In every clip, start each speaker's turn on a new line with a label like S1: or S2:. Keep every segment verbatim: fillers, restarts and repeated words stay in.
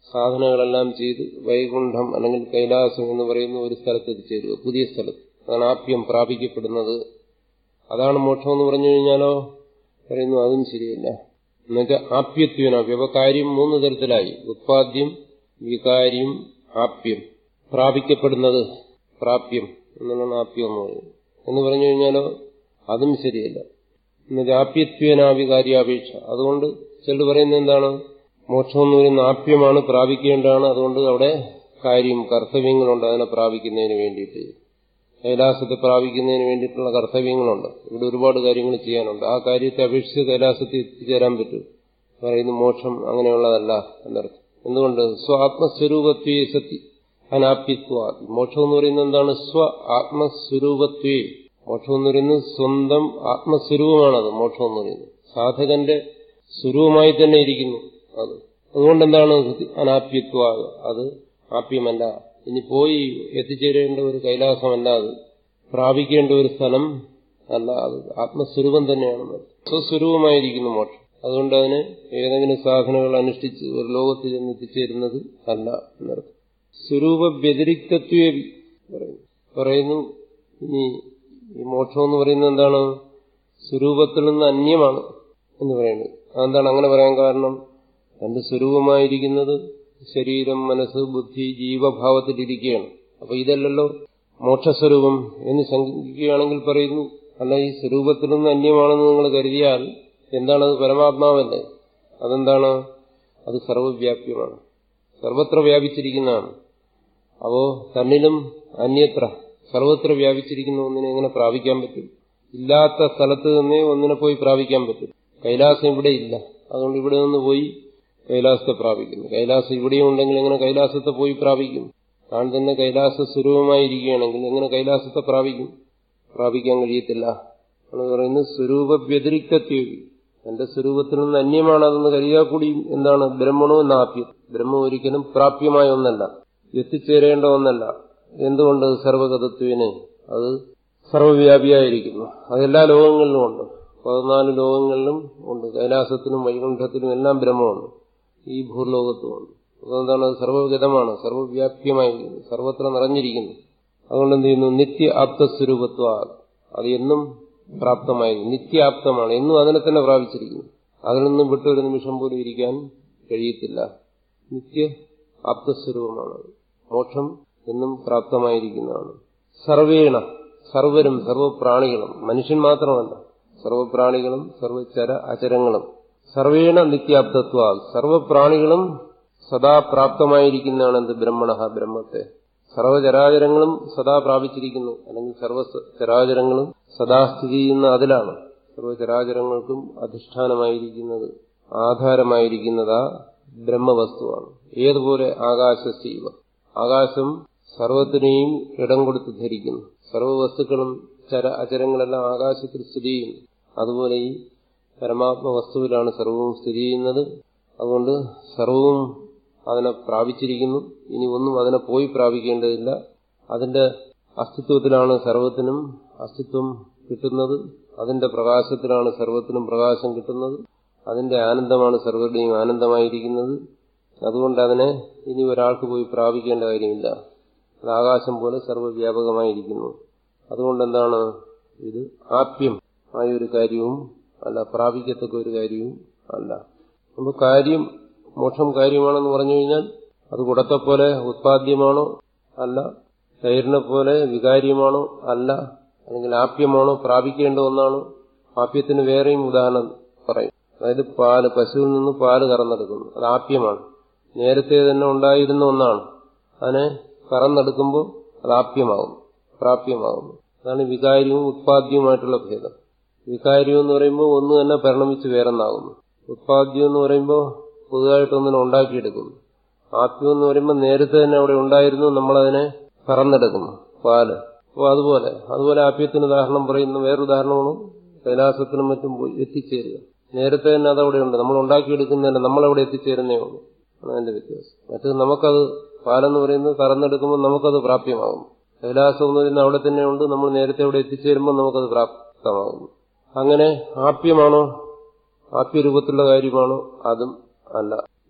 S1: സാധനങ്ങളെല്ലാം ചെയ്ത് വൈകുണ്ഠം അല്ലെങ്കിൽ കൈലാസം എന്ന് പറയുന്ന ഒരു സ്ഥലത്ത് എത്തിച്ചേരുക, പുതിയ സ്ഥലത്ത്. അതാണ് ആപ്യം, പ്രാപിക്കപ്പെടുന്നത്. അതാണ് മോക്ഷം എന്ന് പറഞ്ഞു കഴിഞ്ഞാലോ പറയുന്നു അതും ശരിയല്ല. എന്നുവെച്ചാൽ ആപ്യത്വന വ്യവകാര്യം മൂന്ന് തരത്തിലായി. ഉത്പാദ്യം, വികാര്യം, ആപ്യം. പ്രാപിക്കപ്പെടുന്നത് പ്രാപ്യം എന്നുള്ളതാണ് ആപ്യം എന്ന് പറയുന്നത്. എന്ന് പറഞ്ഞു കഴിഞ്ഞാലോ അതും ശരിയല്ല. എന്നുവെച്ചാൽ ആപ്യത്വനാവികാര്യാപേക്ഷ. അതുകൊണ്ട് ചിലർ പറയുന്നത് എന്താണ്, മോക്ഷം എന്ന് പറയുന്ന ആപ്യമാണ്, പ്രാപിക്കേണ്ടതാണ്. അതുകൊണ്ട് അവിടെ കാര്യം കർത്തവ്യങ്ങളുണ്ട് അതിനെ പ്രാപിക്കുന്നതിന് വേണ്ടിയിട്ട്. കൈലാസത്തെ പ്രാപിക്കുന്നതിന് വേണ്ടിയിട്ടുള്ള കർത്തവ്യങ്ങളുണ്ട്. ഇവിടെ ഒരുപാട് കാര്യങ്ങൾ ചെയ്യാനുണ്ട്. ആ കാര്യത്തെ അപേക്ഷിച്ച് കൈലാസത്തിൽ എത്തിച്ചേരാൻ പറ്റും. പറയുന്നു മോക്ഷം അങ്ങനെയുള്ളതല്ല എന്നർത്ഥം. എന്തുകൊണ്ട്? സ്വ ആത്മസ്വരൂപത്വേ സതി അനാപ്യത്വ. മോക്ഷം എന്ന് പറയുന്നത് എന്താണ്? സ്വ ആത്മസ്വരൂപത്വേ. മോക്ഷം എന്ന് പറയുന്നത് സ്വന്തം ആത്മസ്വരൂപമാണത്. മോക്ഷം എന്ന് പറയുന്നത് സാധകന്റെ സ്വരൂപമായി തന്നെ ഇരിക്കുന്നു അത്. അതുകൊണ്ട് എന്താണ് അനാപ്യത്വ? അത് ആപ്യമല്ല. ഇനി പോയി എത്തിച്ചേരേണ്ട ഒരു കൈലാസമല്ല, അത് പ്രാപിക്കേണ്ട ഒരു സ്ഥലം അല്ല, അത് ആത്മസ്വരൂപം തന്നെയാണ്. സ്വസ്വരൂപമായിരിക്കുന്നു മോക്ഷം. അതുകൊണ്ട് അതിന് ഏതെങ്കിലും സാധനങ്ങൾ അനുഷ്ഠിച്ച് ഒരു ലോകത്തിൽ നിന്ന് എത്തിച്ചേരുന്നത് അല്ല എന്നർത്ഥം. സ്വരൂപ വ്യതിരിക്തത്വേ പറയുന്നു പറയുന്നു ഇനി ഈ മോക്ഷം എന്ന് പറയുന്നത് എന്താണ്? സ്വരൂപത്തിൽ നിന്ന് അന്യമാണ് എന്ന് പറയുന്നത്. അതെന്താണ് അങ്ങനെ പറയാൻ കാരണം? തന്റെ സ്വരൂപമായിരിക്കുന്നത് ശരീരം, മനസ്സ്, ബുദ്ധി, ജീവഭാവത്തിലിരിക്കുകയാണ്. അപ്പൊ ഇതല്ലല്ലോ മോക്ഷസ്വരൂപം എന്ന് ശങ്കിക്കുകയാണെങ്കിൽ പറയുന്നു, അല്ല, ഈ സ്വരൂപത്തിൽ നിന്ന് അന്യമാണെന്ന് നിങ്ങൾ കരുതിയാൽ എന്താണത്? പരമാത്മാവല്ലേ. അതെന്താണ്? അത് സർവവ്യാപ്യമാണ്, സർവത്ര വ്യാപിച്ചിരിക്കുന്നതാണ്. അപ്പോ തന്നിലും അന്യത്ര സർവത്ര വ്യാപിച്ചിരിക്കുന്ന ഒന്നിനെ എങ്ങനെ പ്രാപിക്കാൻ പറ്റും? ഇല്ലാത്ത സ്ഥലത്ത് നിന്നേ ഒന്നിനെ പോയി പ്രാപിക്കാൻ പറ്റും. കൈലാസം ഇവിടെ ഇല്ല, അതുകൊണ്ട് ഇവിടെ നിന്ന് പോയി കൈലാസത്തെ പ്രാപിക്കുന്നു. കൈലാസം ഇവിടെയും ഉണ്ടെങ്കിൽ എങ്ങനെ കൈലാസത്തെ പോയി പ്രാപിക്കും? താൻ തന്നെ കൈലാസ സ്വരൂപമായിരിക്കുകയാണെങ്കിൽ എങ്ങനെ കൈലാസത്തെ പ്രാപിക്കും? പ്രാപിക്കാൻ കഴിയത്തില്ല. എന്ന് പറയുന്നത് സ്വരൂപ വ്യതിരിക്തത്വ. എന്റെ സ്വരൂപത്തിൽ നിന്ന് അന്യമാണതെന്ന് കരുതിയാൽ കൂടി എന്താണ്? ബ്രഹ്മണോ എന്നാപ്യം. ബ്രഹ്മം ഒരിക്കലും പ്രാപ്യമായ ഒന്നല്ല, എത്തിച്ചേരേണ്ട ഒന്നല്ല. എന്തുകൊണ്ട്? സർവഗതത്വന് അത് സർവവ്യാപിയായിരിക്കുന്നു. അതെല്ലാ ലോകങ്ങളിലും ഉണ്ട്. പതിനാല് ലോകങ്ങളിലും ഉണ്ട്. കൈലാസത്തിനും വൈകുണ്ഠത്തിനും എല്ലാം ബ്രഹ്മമുണ്ട്. ഈ ഭൂർലോകത്തുമുണ്ട്. അതുകൊണ്ടാണ് അത് സർവഗതമാണ്, സർവവ്യാപ്യമായിരിക്കുന്നു, സർവത്ര നിറഞ്ഞിരിക്കുന്നു. അതുകൊണ്ട് എന്ത് ചെയ്യുന്നു? നിത്യ ആപ്തസ്വരൂപത്വ. അത് എന്നും പ്രാപ്തമായിരിക്കും, നിത്യാപ്തമാണ്, എന്നും അതിനെ തന്നെ പ്രാപിച്ചിരിക്കുന്നു. അതിൽ നിന്നും വിട്ട് ഒരു നിമിഷം പോലും ഇരിക്കാൻ കഴിയത്തില്ല. നിത്യ ആപ്തസ്വരൂപമാണ്. മോക്ഷം എന്നും പ്രാപ്തമായിരിക്കുന്നതാണ്. സർവേണ, സർവരും, സർവപ്രാണികളും, മനുഷ്യൻ മാത്രമല്ല, സർവപ്രാണികളും സർവചര അചരങ്ങളും സർവേണ നിത്യാപ്തത്വ. സർവപ്രാണികളും സദാ പ്രാപ്തമായിരിക്കുന്നതാണ് എന്ത്? ബ്രഹ്മണ, ബ്രഹ്മത്തെ. സർവചരാചരങ്ങളും സദാ പ്രാപിച്ചിരിക്കുന്നു, അല്ലെങ്കിൽ സർവചരാചരങ്ങളും സദാ സ്ഥിതി ചെയ്യുന്ന അതിലാണ്. സർവചരാചരങ്ങൾക്കും അധിഷ്ഠാനമായിരിക്കുന്നത്, ആധാരമായിരിക്കുന്നതാ ബ്രഹ്മവസ്തുവാണ്. ഏതുപോലെ ആകാശശീവ. ആകാശം സർവത്തിനെയും ഇടം കൊടുത്ത് ധരിക്കുന്നു. സർവവസ്തുക്കളും ചര അചരങ്ങളെല്ലാം ആകാശത്തിൽ സ്ഥിതി ചെയ്യുന്നു. അതുപോലെ ഈ പരമാത്മ വസ്തുവിലാണ് സർവവും സ്ഥിതി ചെയ്യുന്നത്. അതുകൊണ്ട് സർവവും അതിനെ പ്രാപിച്ചിരിക്കുന്നു. ഇനി ഒന്നും അതിനെ പോയി പ്രാപിക്കേണ്ടതില്ല. അതിന്റെ അസ്തിത്വത്തിലാണ് സർവത്തിനും അസ്തിത്വം കിട്ടുന്നത്. അതിന്റെ പ്രകാശത്തിലാണ് സർവത്തിനും പ്രകാശം കിട്ടുന്നത്. അതിന്റെ ആനന്ദമാണ് സർവരുടെയും ആനന്ദമായിരിക്കുന്നത്. അതുകൊണ്ട് അതിനെ ഇനി ഒരാൾക്ക് പോയി പ്രാപിക്കേണ്ട കാര്യമില്ല. അത് ആകാശം പോലെ സർവ്വവ്യാപകമായിരിക്കുന്നു. അതുകൊണ്ടെന്താണ് ഇത്? ആപ്യം ആയൊരു കാര്യവും അല്ല, പ്രാപിക്കത്തക്ക ഒരു കാര്യവും അല്ല. അപ്പൊ കാര്യം, മോക്ഷം കാര്യമാണെന്ന് പറഞ്ഞു കഴിഞ്ഞാൽ അത് കുടത്തെപ്പോലെ ഉത്പാദ്യമാണോ? അല്ല. തൈരിനെ പോലെ വികാര്യമാണോ? അല്ല. അല്ലെങ്കിൽ ആപ്യമാണോ? പ്രാപിക്കേണ്ട ഒന്നാണോ? ആപ്യത്തിന് വേറെയും ഉദാഹരണം പറയും. അതായത് പാല്, പശുവിൽ നിന്ന് പാല് കറന്നെടുക്കുന്നു, അത് ആപ്യമാണ്. നേരത്തെ തന്നെ ഉണ്ടായിരുന്ന ഒന്നാണ്. അതിനെ കറന്നെടുക്കുമ്പോൾ അത് ആപ്യമാകും, പ്രാപ്യമാകുന്നു. അതാണ് വികാര്യവും ഉത്പാദ്യവുമായിട്ടുള്ള ഭേദം. വികാര്യം എന്ന് പറയുമ്പോൾ ഒന്ന് തന്നെ പരിണമിച്ച് വേറെന്നാകുന്നു. ഉത്പാദ്യം എന്ന് പറയുമ്പോൾ പുതുതായിട്ടൊന്നിനെ ഉണ്ടാക്കിയെടുക്കുന്നു. ആപ്യം എന്ന് പറയുമ്പോൾ നേരത്തെ തന്നെ അവിടെ ഉണ്ടായിരുന്നു, നമ്മളതിനെ കറന്നെടുക്കുന്നു, പാല്. അപ്പോൾ അതുപോലെ അതുപോലെ ആപ്യത്തിന് ഉദാഹരണം പറയുന്ന വേറൊരുദാഹരണമാണ് കൈലാസത്തിനും മറ്റും പോയി എത്തിച്ചേരുക. നേരത്തെ തന്നെ അതവിടെ ഉണ്ട്, നമ്മൾ ഉണ്ടാക്കിയെടുക്കുന്നതല്ല, നമ്മളവിടെ എത്തിച്ചേരുന്നേ ഉള്ളൂ. അതിന്റെ വ്യത്യാസം. മറ്റത് നമുക്കത് പാലെന്ന് പറയുന്നത് കറന്നെടുക്കുമ്പോൾ നമുക്കത് പ്രാപ്യമാകും. കൈലാസം എന്ന് പറയുന്നത് അവിടെ തന്നെ ഉണ്ട്, നമ്മൾ നേരത്തെ അവിടെ എത്തിച്ചേരുമ്പോൾ നമുക്കത് പ്രാപ്തമാകുന്നു. അങ്ങനെ ആപ്യമാണോ? ആപ്യരൂപത്തിലുള്ള കാര്യമാണോ? അതും അല്ല.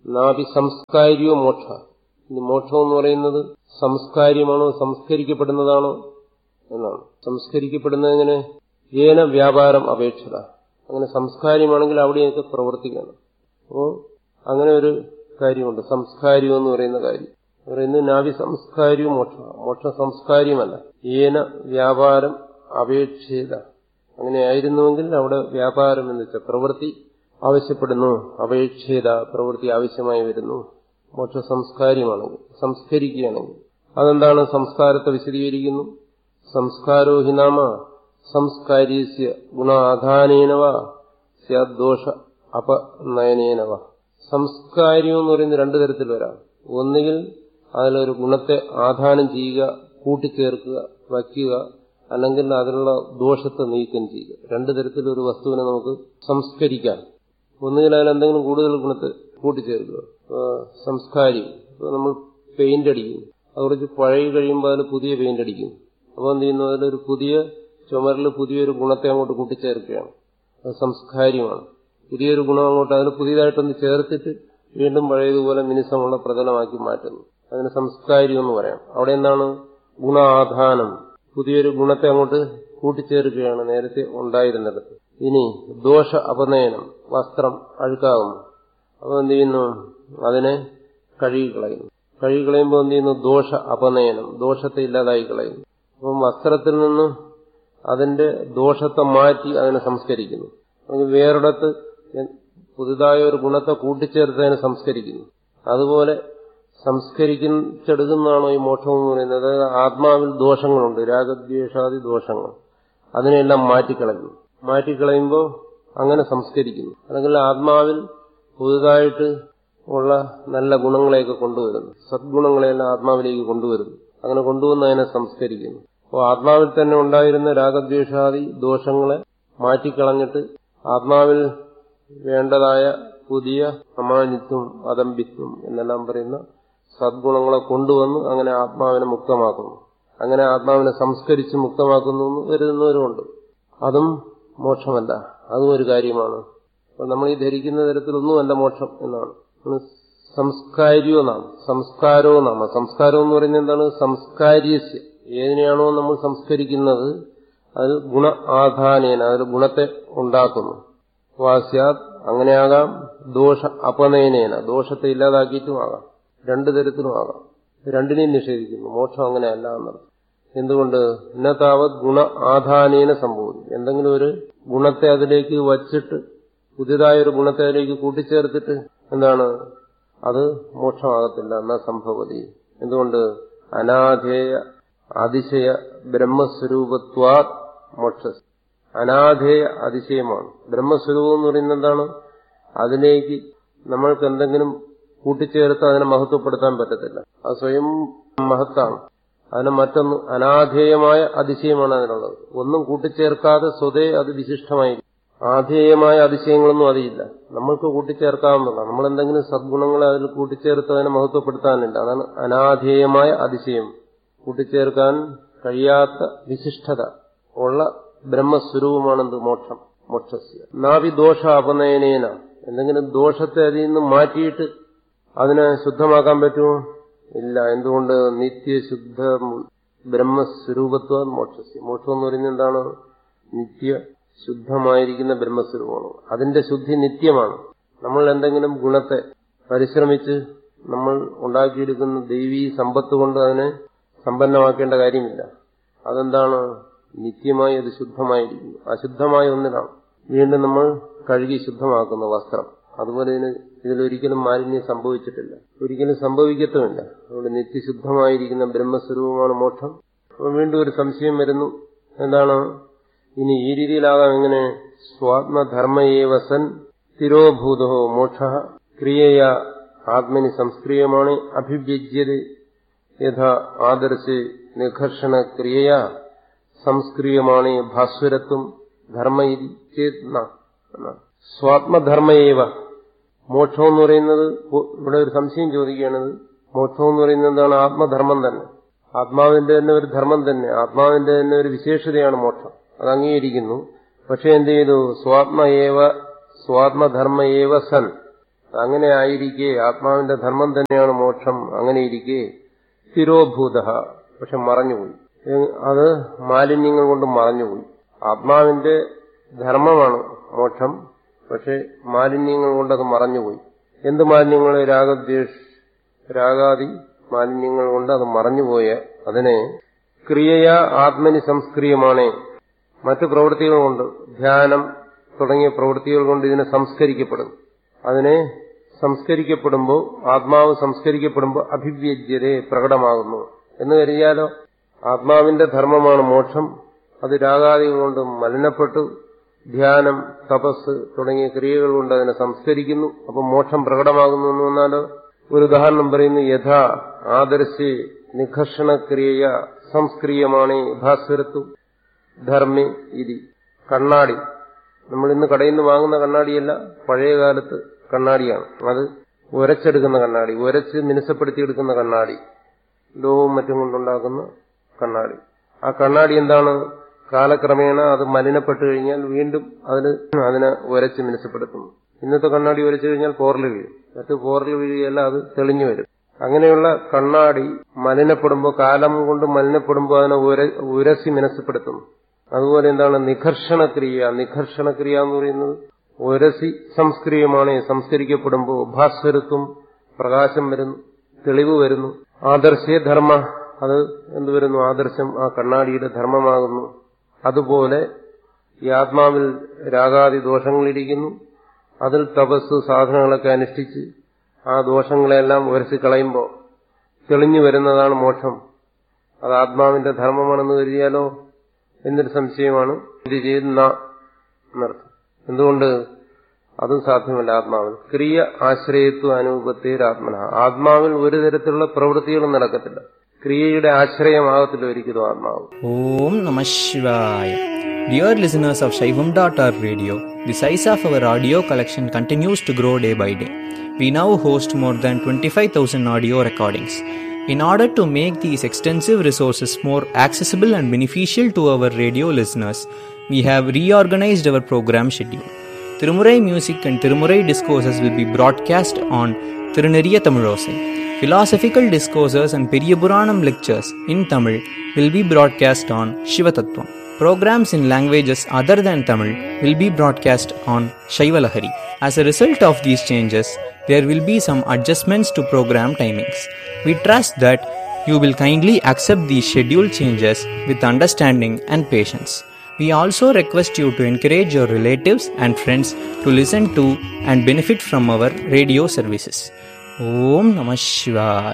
S1: നാഭി സംസ്കാരിയോ മോക്ഷ. ഇനി മോക്ഷം എന്ന് പറയുന്നത് സംസ്കാര്യമാണോ സംസ്കരിക്കപ്പെടുന്നതാണോ എന്നാണ്. സംസ്കരിക്കപ്പെടുന്നത് എങ്ങനെ? ഏന വ്യാപാരം അപേക്ഷത. അങ്ങനെ സംസ്കാര്യമാണെങ്കിൽ അവിടെയൊക്കെ പ്രവർത്തിക്കണം. അപ്പോൾ അങ്ങനെ ഒരു കാര്യമുണ്ട്, സംസ്കാര്യം എന്ന് പറയുന്ന കാര്യം. പറയുന്നത് നാഭി സംസ്കാര്യവും മോക്ഷ. മോക്ഷ സംസ്കാര്യമല്ല. ഏന വ്യാപാരം അപേക്ഷിത. അങ്ങനെ ആയിരുന്നുവെങ്കിൽ അവിടെ വ്യാപാരം എന്ന് വെച്ചാൽ പ്രവൃത്തി ആവശ്യപ്പെടുന്നു. അപേക്ഷിത പ്രവൃത്തി ആവശ്യമായി വരുന്നു. മോക്ഷ സംസ്കാര്യമാണെങ്കിൽ, സംസ്കരിക്കുകയാണെങ്കിൽ. അതെന്താണ്? സംസ്കാരത്തെ വിശദീകരിക്കുന്നു. സംസ്കാരോ ഹി നാമ സംസ്കാര്യസ്യ ഗുണാധാനേനവ സ്യാദോഷ അപനയനേനവ. സംസ്കാര്യം എന്ന് പറയുന്നത് രണ്ടു തരത്തിൽ വരാം. ഒന്നുകിൽ അതിലൊരു ഗുണത്തെ ആധാനം ചെയ്യുക, കൂട്ടിച്ചേർക്കുക, വയ്ക്കുക, അല്ലെങ്കിൽ അതിനുള്ള ദോഷത്തെ നീക്കം ചെയ്യുക. രണ്ടു തരത്തിലൊരു വസ്തുവിനെ നമുക്ക് സംസ്കരിക്കാം. ഒന്നുകിൽ അതിലെന്തെങ്കിലും കൂടുതൽ ഗുണത്തെ കൂട്ടിച്ചേർക്കുക. സംസ്കാരം, ഇപ്പോൾ നമ്മൾ പെയിന്റ് അടിക്കും, അത് കുറച്ച് പഴകി കഴിയുമ്പോൾ അതിൽ പുതിയ പെയിന്റ് അടിക്കും. അപ്പോൾ എന്ത് ചെയ്യുന്നു? അതിലൊരു പുതിയ ചുമരിൽ പുതിയൊരു ഗുണത്തെ അങ്ങോട്ട് കൂട്ടിച്ചേർക്കുകയാണ്. അത് സംസ്കാര്യമാണ്. പുതിയൊരു ഗുണം അങ്ങോട്ട് അതിന് പുതിയതായിട്ടൊന്ന് ചേർത്തിട്ട് വീണ്ടും പഴയതുപോലെ മിനുസമുള്ള പ്രതലമാക്കി മാറ്റുന്നു. അതിന് സംസ്കാരം എന്ന് പറയാം. അവിടെ എന്താണ്? ഗുണാധാനം, പുതിയൊരു ഗുണത്തെ അങ്ങോട്ട് കൂട്ടിച്ചേർക്കുകയാണ് നേരത്തെ ഉണ്ടായിരുന്നിടത്ത്. ഇനി ദോഷ അപനയനം, വസ്ത്രം അഴുക്കാകുന്നു. അപ്പോൾ എന്ത് ചെയ്യുന്നു? അതിനെ കഴുകിക്കളയുന്നു. കഴുകിക്കളയുമ്പോൾ എന്ത് ചെയ്യുന്നു? ദോഷ അപനയനം, ദോഷത്തെ ഇല്ലാതായി കളയുന്നു. അപ്പം വസ്ത്രത്തിൽ നിന്ന് അതിന്റെ ദോഷത്തെ മാറ്റി അതിനെ സംസ്കരിക്കുന്നു. വേറൊരിടത്ത് പുതുതായ ഒരു ഗുണത്തെ കൂട്ടിച്ചേർത്ത് അതിനെ സംസ്കരിക്കുന്നു. അതുപോലെ സംസ്കരിച്ചെടുക്കുന്നതാണോ ഈ മോക്ഷം എന്ന് പറയുന്നത്? അതായത് ആത്മാവിൽ ദോഷങ്ങളുണ്ട്, രാഗദ്വേഷാദി ദോഷങ്ങൾ. അതിനെല്ലാം മാറ്റിക്കളയുന്നു. മാറ്റിക്കളയുമ്പോൾ അങ്ങനെ സംസ്കരിക്കുന്നു. അല്ലെങ്കിൽ ആത്മാവിൽ പുതുതായിട്ട് ഉള്ള നല്ല ഗുണങ്ങളെയൊക്കെ കൊണ്ടുവരുന്നു, സദ്ഗുണങ്ങളെയെല്ലാം ആത്മാവിലേക്ക് കൊണ്ടുവരുന്നു. അങ്ങനെ കൊണ്ടുവന്ന് അതിനെ സംസ്കരിക്കുന്നു. അപ്പോൾ ആത്മാവിൽ തന്നെ ഉണ്ടായിരുന്ന രാഗദ്വേഷാദി ദോഷങ്ങളെ മാറ്റിക്കളഞ്ഞിട്ട് ആത്മാവിൽ വേണ്ടതായ പുതിയ അമാനിത്വം, അദമ്പിത്വം എന്നെല്ലാം പറയുന്ന സദ്ഗുണങ്ങളെ കൊണ്ടുവന്ന് അങ്ങനെ ആത്മാവിനെ മുക്തമാക്കുന്നു. അങ്ങനെ ആത്മാവിനെ സംസ്കരിച്ച് മുക്തമാക്കുന്നു വരുന്നവരുമുണ്ട്. അതും മോക്ഷമല്ല, അതും ഒരു കാര്യമാണ്. അപ്പോൾ നമ്മൾ ഈ ധരിക്കുന്ന തരത്തിലൊന്നുമല്ല മോക്ഷം എന്നാണ്. സംസ്കാര്യോ നാമ, സംസ്കാരോ നാമ. സംസ്കാരം എന്ന് പറയുന്നത് എന്താണ്? സംസ്കാര്യസ്യ, ഏതിനെയാണോ നമ്മൾ സംസ്കരിക്കുന്നത് അതിൽ ഗുണ ആധാനേന, അതിൽ ഗുണത്തെ ഉണ്ടാക്കുന്നു. വാസ്യാത്, അങ്ങനെയാകാം. ദോഷ അപനയനേന, ദോഷത്തെ ഇല്ലാതാക്കിയിട്ടുമാകാം. രണ്ടു തരത്തിലുമാകാം. രണ്ടിനെയും നിഷേധിക്കുന്നു. മോക്ഷം അങ്ങനെയല്ല എന്നർത്ഥം. എന്തുകൊണ്ട്? ഇന്നതാവത് ഗുണ ആധാനേന സംഭവിക്കും. എന്തെങ്കിലും ഒരു ഗുണത്തെ അതിലേക്ക് വച്ചിട്ട് പുതിയതായൊരു ഗുണത്തെ അതിലേക്ക് കൂട്ടിച്ചേർത്തിട്ട് എന്താണ്? അത് മോക്ഷമാകത്തില്ല. എന്നാ സംഭവതി. എന്തുകൊണ്ട്? അനാധേയ അതിശയ ബ്രഹ്മസ്വരൂപത്വാ മോക്ഷ. അനാധേയ അതിശയമാണ് ബ്രഹ്മസ്വരൂപം എന്ന് പറയുന്നത്. എന്താണ്? അതിലേക്ക് നമ്മൾക്ക് എന്തെങ്കിലും കൂട്ടിച്ചേർത്ത് അതിനെ മഹത്വപ്പെടുത്താൻ പറ്റത്തില്ല. അത് സ്വയം മഹത്താണ്. അതിന് മറ്റൊന്ന് അനാധേയമായ അതിശയമാണ് അതിനുള്ളത്. ഒന്നും കൂട്ടിച്ചേർക്കാതെ സ്വതേ അത് വിശിഷ്ടമായിരിക്കും. ആധേയമായ അതിശയങ്ങളൊന്നും അതില്ല. നമ്മൾക്ക് കൂട്ടിച്ചേർക്കാവുന്നതാണ്. നമ്മളെന്തെങ്കിലും സദ്ഗുണങ്ങളെ അതിൽ കൂട്ടിച്ചേർത്ത് അതിനെ മഹത്വപ്പെടുത്താനില്ല. അതാണ് അനാധേയമായ അതിശയം. കൂട്ടിച്ചേർക്കാൻ കഴിയാത്ത വിശിഷ്ടത ഉള്ള ബ്രഹ്മസ്വരൂപമാണെന്ത്? മോക്ഷം. മോക്ഷസ്യ നാഭി ദോഷ അപനയനേന. എന്തെങ്കിലും ദോഷത്തെ അതിൽ നിന്ന് മാറ്റിയിട്ട് അതിനെ ശുദ്ധമാക്കാൻ പറ്റുമോ? ഇല്ല. എന്തുകൊണ്ട്? നിത്യശുദ്ധ ബ്രഹ്മസ്വരൂപത്വ മോക്ഷസ്യ. മോക്ഷം എന്ന് പറയുന്നത് എന്താണ്? നിത്യ ശുദ്ധമായിരിക്കുന്ന ബ്രഹ്മസ്വരൂപമാണ്. അതിന്റെ ശുദ്ധി നിത്യമാണ്. നമ്മൾ എന്തെങ്കിലും ഗുണത്തെ പരിശ്രമിച്ച് നമ്മൾ ഉണ്ടാക്കിയെടുക്കുന്ന ദൈവീ സമ്പത്ത് കൊണ്ട് അതിനെ സമ്പന്നമാക്കേണ്ട കാര്യമില്ല. അതെന്താണ്? നിത്യമായി അത് ശുദ്ധമായിരിക്കുന്നു. അശുദ്ധമായ ഒന്നിനാണ് വീണ്ടും നമ്മൾ കഴുകി ശുദ്ധമാക്കുന്ന വസ്ത്രം. അതുപോലെ ഇതിന് ഇതിലൊരിക്കലും മാലിന്യം സംഭവിച്ചിട്ടില്ല, ഒരിക്കലും സംഭവിക്കത്തുമില്ല. അതുകൊണ്ട് നിത്യശുദ്ധമായിരിക്കുന്ന ബ്രഹ്മസ്വരൂപമാണ് മോക്ഷം. അപ്പോൾ വീണ്ടും ഒരു സംശയം വരുന്നു. എന്താണ്? ഇനി ഈ രീതിയിലാകാം. എങ്ങനെ? സ്വാത്മധർമ്മയേവ സൻ സ്ഥിരോഭൂതോ മോക്ഷ ക്രിയയ ആത്മനി സംസ്ക്രിയമാണ് അഭിവ്യജ്യത യഥാ ആദർശേ നിഘർഷണ ക്രിയയ സംസ്ക്രിയമാണ് ഭാസ്വരത്വം ധർമ്മ ചേത്ന. സ്വാത്മധർമ്മയേവ മോക്ഷം എന്ന് പറയുന്നത്, ഇവിടെ ഒരു സംശയം ചോദിക്കുകയാണ്. മോക്ഷം എന്ന് പറയുന്നത് എന്താണ്? ആത്മധർമ്മം തന്നെ, ആത്മാവിന്റെ തന്നെ ഒരു ധർമ്മം തന്നെ, ആത്മാവിന്റെ തന്നെ ഒരു വിശേഷതയാണ് മോക്ഷം. അത് അംഗീകരിക്കുന്നു. പക്ഷെ എന്ത് ചെയ്തു? സ്വാത്മയേവ സ്വാത്മധർമ്മയേവ സൻ, അങ്ങനെ ആയിരിക്കെ ആത്മാവിന്റെ ധർമ്മം തന്നെയാണ് മോക്ഷം. അങ്ങനെ ഇരിക്കെ സ്ഥിരോഭൂത, പക്ഷെ മറഞ്ഞുപോയി. അത് മാലിന്യങ്ങൾ കൊണ്ട് മറഞ്ഞുപോയി. ആത്മാവിന്റെ ധർമ്മമാണ് മോക്ഷം, പക്ഷെ മാലിന്യങ്ങൾ കൊണ്ടത് മറഞ്ഞുപോയി. എന്ത് മാലിന്യങ്ങൾ? രാഗദ്വേഷ രാഗാദി മാലിന്യങ്ങൾ കൊണ്ട് അത് മറഞ്ഞുപോയ അതിനെ ക്രിയയാ ആത്മനി സംസ്ക്രിയമാണേ, മറ്റു പ്രവൃത്തികൾ കൊണ്ട്, ധ്യാനം തുടങ്ങിയ പ്രവൃത്തികൾ കൊണ്ട് ഇതിനെ സംസ്കരിക്കപ്പെടും. അതിനെ സംസ്കരിക്കപ്പെടുമ്പോൾ, ആത്മാവ് സംസ്കരിക്കപ്പെടുമ്പോൾ അഭിവ്യജ്യരെ പ്രകടമാകുന്നു എന്ന് കരുതിയാലോ. ആത്മാവിന്റെ ധർമ്മമാണ് മോക്ഷം, അത് രാഗാദികൾ കൊണ്ട് മലിനപ്പെട്ടു. ധ്യാനം, തപസ് തുടങ്ങിയ ക്രിയകൾ കൊണ്ട് അതിനെ സംസ്കരിക്കുന്നു. അപ്പം മോക്ഷം പ്രകടമാകുന്നു എന്ന് വന്നാലോ. ഒരു ഉദാഹരണം പറയുന്നു. യഥാ ആദർശേ നിഘർഷണക്രിയ സംസ്ക്രിയമാണ് ഭാസ്വരത്വം ധർമ്മി ഇതി. കണ്ണാടി, നമ്മൾ ഇന്ന് കടയിൽ നിന്ന് വാങ്ങുന്ന കണ്ണാടിയല്ല, പഴയ കാലത്ത് കണ്ണാടിയാണ്. അത് ഉരച്ചെടുക്കുന്ന കണ്ണാടി, ഉരച്ച് മിനുസപ്പെടുത്തിയെടുക്കുന്ന കണ്ണാടി, ലോഹവും മറ്റും കൊണ്ടുണ്ടാക്കുന്ന കണ്ണാടി. ആ കണ്ണാടി എന്താണ്? കാലക്രമേണ അത് മലിനപ്പെട്ടു കഴിഞ്ഞാൽ വീണ്ടും അതിന് അതിനെ ഉരച്ച് മിനുസപ്പെടുത്തുന്നു. ഇന്നത്തെ കണ്ണാടി ഉരച്ചു കഴിഞ്ഞാൽ പോറൽ വീഴും, മറ്റ് പോറൽ വീഴുകയല്ല, അത് തെളിഞ്ഞു വരും. അങ്ങനെയുള്ള കണ്ണാടി മലിനപ്പെടുമ്പോൾ, കാലം കൊണ്ട് മലിനപ്പെടുമ്പോൾ അതിനെ ഉരസി മിനുസപ്പെടുത്തുന്നു. അതുപോലെ എന്താണ് നിഘർഷണക്രിയ? നിഘർഷണക്രിയ എന്ന് പറയുന്നത് ഉരസി സംസ്ക്രിയമാണ്. സംസ്കരിക്കപ്പെടുമ്പോൾ ഭാസ്വരത്വം, പ്രകാശം വരുന്നു, തെളിവ് വരുന്നു. ആദർശേ ധർമ്മ, അത് എന്ത് വരുന്നു? ആദർശം ആ കണ്ണാടിയുടെ ധർമ്മമാകുന്നു. അതുപോലെ ഈ ആത്മാവിൽ രാഗാദി ദോഷങ്ങളിരിക്കുന്നു. അതിൽ തപസ് സാധനങ്ങളൊക്കെ അനുഷ്ഠിച്ച് ആ ദോഷങ്ങളെല്ലാം ഉരസിക്കളയുമ്പോൾ തെളിഞ്ഞു വരുന്നതാണ് മോക്ഷം. അത് ആത്മാവിന്റെ ധർമ്മമാണെന്ന് കരുതിയാലോ എന്നൊരു സംശയമാണ്. ഇത് ചെയ്യുന്ന എന്നർത്ഥം. എന്തുകൊണ്ട്? അതും സാധ്യമല്ല. ആത്മാവിൽ ക്രിയ ആശ്രയത്വ അനുപത്തേരാത്മന, ആത്മാവിൽ ഒരു തരത്തിലുള്ള പ്രവൃത്തികളും നടക്കത്തില്ല. ക്രിയയുടെ ആശ്രയമാകത്തില്ല ഒരിക്കലും ആത്മാവ്.
S2: ഓം നമഃ ശിവായ. Dear listeners of Shaivam dot org radio, the size of our audio collection continues to grow day by day. We now host more than twenty-five thousand audio recordings. In order to make these extensive resources more accessible and beneficial to our radio listeners, we have reorganized our program schedule. Tirumurai music and Tirumurai discourses will be broadcast on Tiruneriya Tamilosai. Philosophical discourses and Periyapuranam lectures in Tamil will be broadcast on Shivatattvam. Programs in languages other than Tamil will be broadcast on Shaivalahari. As a result of these changes, there will be some adjustments to program timings. We trust that you will kindly accept these schedule changes with understanding and patience. We also request you to encourage your relatives and friends to listen to and benefit from our radio services. Om Namah Shivaya.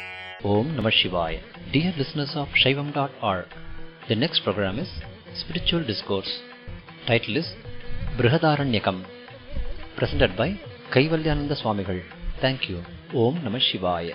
S3: Om Namah Shivaya. Dear listeners of Shaivam dot org, the next program is Spiritual Discourse. Title is Brihadaranyakam. Presented by Kaivalyananda Swamigal. Thank you. Om Namah Shivaya.